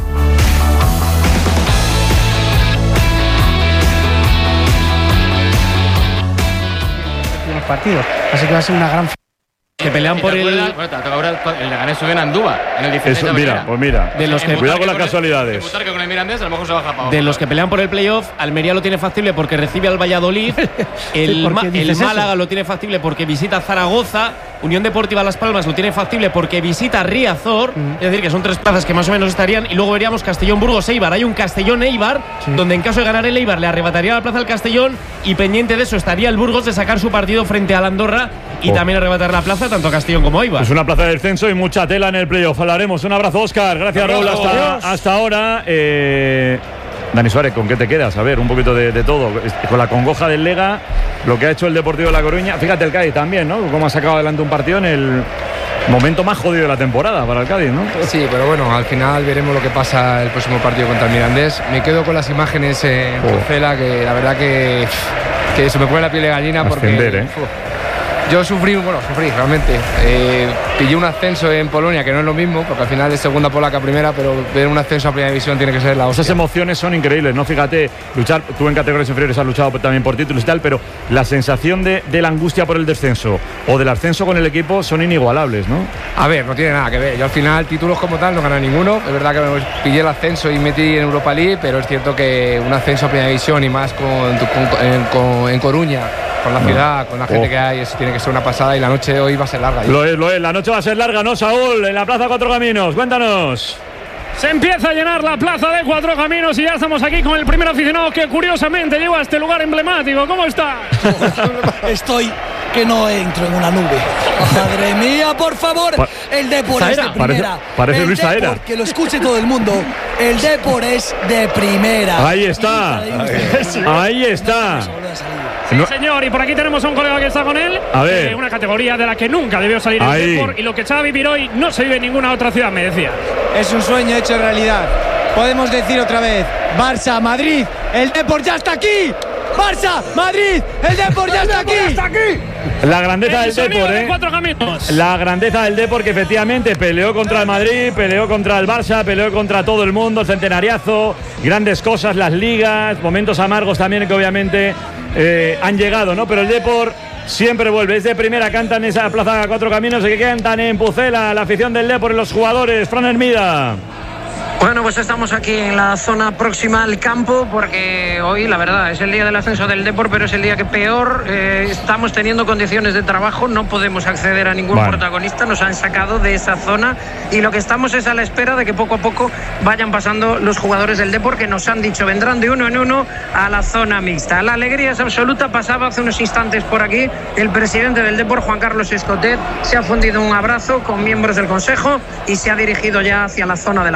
Partidos, así que va a ser una gran que pelean por el bueno, ahora el Leganés subió en Andúa en el Eso, mira, pues mira, de los que, cuidado con las casualidades. El, que con el Mirandés, a lo mejor se baja para de los que pelean por el playoff, Almería lo tiene factible porque recibe al Valladolid, el, Ma, el Málaga eso? lo tiene factible porque visita Zaragoza, Unión Deportiva Las Palmas lo tiene factible porque visita Riazor, mm. es decir, que son tres plazas que más o menos estarían, y luego veríamos Castellón, Burgos, Eibar. Hay un Castellón Eibar, sí. donde en caso de ganar el Eibar le arrebataría la plaza al Castellón, y pendiente de eso estaría el Burgos de sacar su partido frente al Andorra y oh. también arrebatar la plaza tanto a Castellón como a Eibar. Es una plaza de descenso y mucha tela en el playoff. Hablaremos. Un abrazo, Óscar. Gracias, Raúl. Hasta, hasta ahora. Eh, Dani Suárez, ¿con qué te quedas? A ver, un poquito de, de todo. Con la congoja del Lega, lo que ha hecho el Deportivo de La Coruña. Fíjate el Cádiz también, ¿no? Cómo ha sacado adelante un partido en el momento más jodido de la temporada para el Cádiz, ¿no? Sí, pero bueno, al final veremos lo que pasa el próximo partido contra el Mirandés. Me quedo con las imágenes en oh. Pucela, que la verdad que, que se me pone la piel de gallina. Ascender, porque... ¿eh? Yo sufrí, bueno, sufrí realmente. Eh, pillé un ascenso en Polonia, que no es lo mismo, porque al final es segunda polaca primera, pero ver un ascenso a primera división tiene que ser la hostia. Esas emociones son increíbles, ¿no? Fíjate, luchar, tú en categorías inferiores has luchado también por títulos y tal, pero la sensación de, de la angustia por el descenso o del ascenso con el equipo son inigualables, ¿no? A ver, no tiene nada que ver. Yo al final títulos como tal no gané ninguno. Es verdad que me pillé el ascenso y metí en Europa League, pero es cierto que un ascenso a primera división y más con, con, en, con, en Coruña, con la ciudad, no. con la gente oh. que hay, eso tiene que ser una pasada, y la noche de hoy va a ser larga. Lo es, lo es, la noche va a ser larga, ¿no, Saúl? En la Plaza Cuatro Caminos, cuéntanos. Se empieza a llenar la Plaza de Cuatro Caminos y ya estamos aquí con el primer aficionado que curiosamente llegó a este lugar emblemático. ¿Cómo está? Estoy que no entro en una nube. Madre mía, por favor. Pa el Depor es de primera. Parece, parece el Luis Saera. Depor, que lo escuche todo el mundo. El Depor es de primera. Ahí está. Ahí está. Sí, no. señor, y por aquí tenemos a un colega que está con él. A ver. Eh, una categoría de la que nunca debió salir el Depor, y lo que se va a vivir hoy no se vive en ninguna otra ciudad, me decía. Es un sueño hecho realidad. Podemos decir otra vez: Barça, Madrid, el Depor ya está aquí. Barça, Madrid, el Depor ya está aquí. está aquí. La grandeza el del Depor, de ¿eh? La grandeza del Depor, que efectivamente peleó contra el Madrid, peleó contra el Barça, peleó contra todo el mundo, el centenariazo, grandes cosas, las ligas, momentos amargos también que obviamente eh, han llegado, ¿no? Pero el Depor siempre vuelve, es de primera, cantan en esa Plaza Cuatro Caminos y que cantan en Pucela, la afición del Depor y los jugadores. Fran Hermida. Bueno, pues estamos aquí en la zona próxima al campo, porque hoy, la verdad, es el día del ascenso del Depor, pero es el día que peor eh, estamos teniendo condiciones de trabajo. No podemos acceder a ningún bueno. protagonista, nos han sacado de esa zona, y lo que estamos es a la espera de que poco a poco vayan pasando los jugadores del Depor, que nos han dicho vendrán de uno en uno a la zona mixta. La alegría es absoluta. Pasaba hace unos instantes por aquí el presidente del Depor, Juan Carlos Escotet, se ha fundido un abrazo con miembros del Consejo y se ha dirigido ya hacia la zona de la fiesta.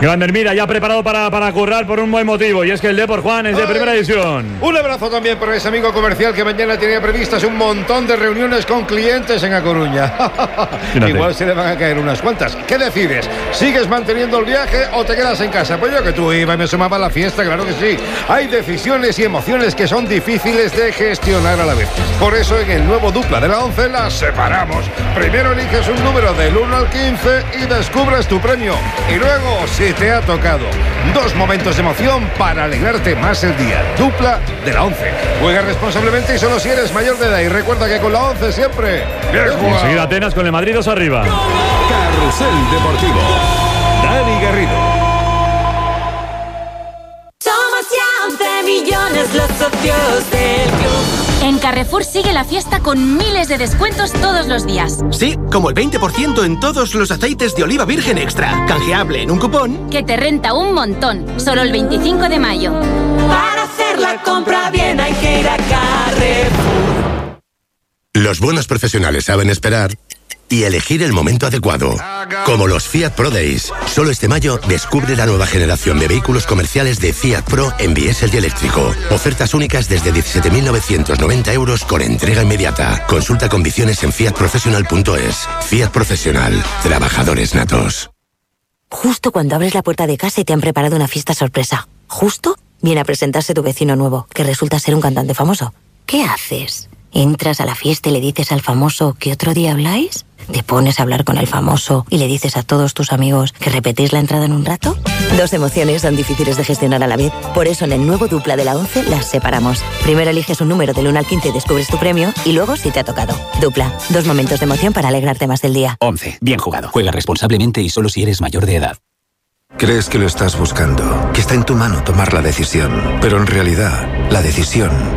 Iván Dermida ya preparado para, para currar por un buen motivo, y es que el Depor, Juan, es de Ay, primera división. Un abrazo también para ese amigo comercial que mañana tenía previstas un montón de reuniones con clientes en A Coruña. Igual se le van a caer unas cuantas. ¿Qué decides? ¿Sigues manteniendo el viaje o te quedas en casa? Pues yo que tú iba y me sumaba a la fiesta, claro que sí. Hay decisiones y emociones que son difíciles de gestionar a la vez. Por eso en el nuevo Dupla de la once las separamos. Primero eliges un número del uno al quince y descubres tu premio. Y luego, si te ha tocado, dos momentos de emoción para alegrarte más el día. Dupla de la once. Juega responsablemente y solo si eres mayor de edad. Y recuerda que con la once siempre bien jugado. Enseguida Atenas con el Madrid dos arriba. Carrusel Deportivo. Dani Garrido. Somos ya once millones los socios del club. En Carrefour sigue la fiesta con miles de descuentos todos los días. Sí, como el veinte por ciento en todos los aceites de oliva virgen extra. Canjeable en un cupón que te renta un montón. Solo el veinticinco de mayo. Para hacer la compra bien hay que ir a Carrefour. Los buenos profesionales saben esperar y elegir el momento adecuado. Como los Fiat Pro Days. Solo este mayo descubre la nueva generación de vehículos comerciales de Fiat Pro en diésel y eléctrico. Ofertas únicas desde diecisiete mil novecientos noventa euros con entrega inmediata. Consulta condiciones en fiat professional punto es. Fiat Profesional. Trabajadores natos. Justo cuando abres la puerta de casa y te han preparado una fiesta sorpresa. Justo viene a presentarse tu vecino nuevo, que resulta ser un cantante famoso. ¿Qué haces? ¿Entras a la fiesta y le dices al famoso que otro día habláis? ¿Te pones a hablar con el famoso y le dices a todos tus amigos que repetís la entrada en un rato? Dos emociones son difíciles de gestionar a la vez. Por eso en el nuevo Dupla de la once las separamos. Primero eliges un número del uno al quince y descubres tu premio, y luego si te ha tocado. Dupla, dos momentos de emoción para alegrarte más del día. once. Bien jugado. Juega responsablemente y solo si eres mayor de edad. Crees que lo estás buscando, que está en tu mano tomar la decisión, pero en realidad la decisión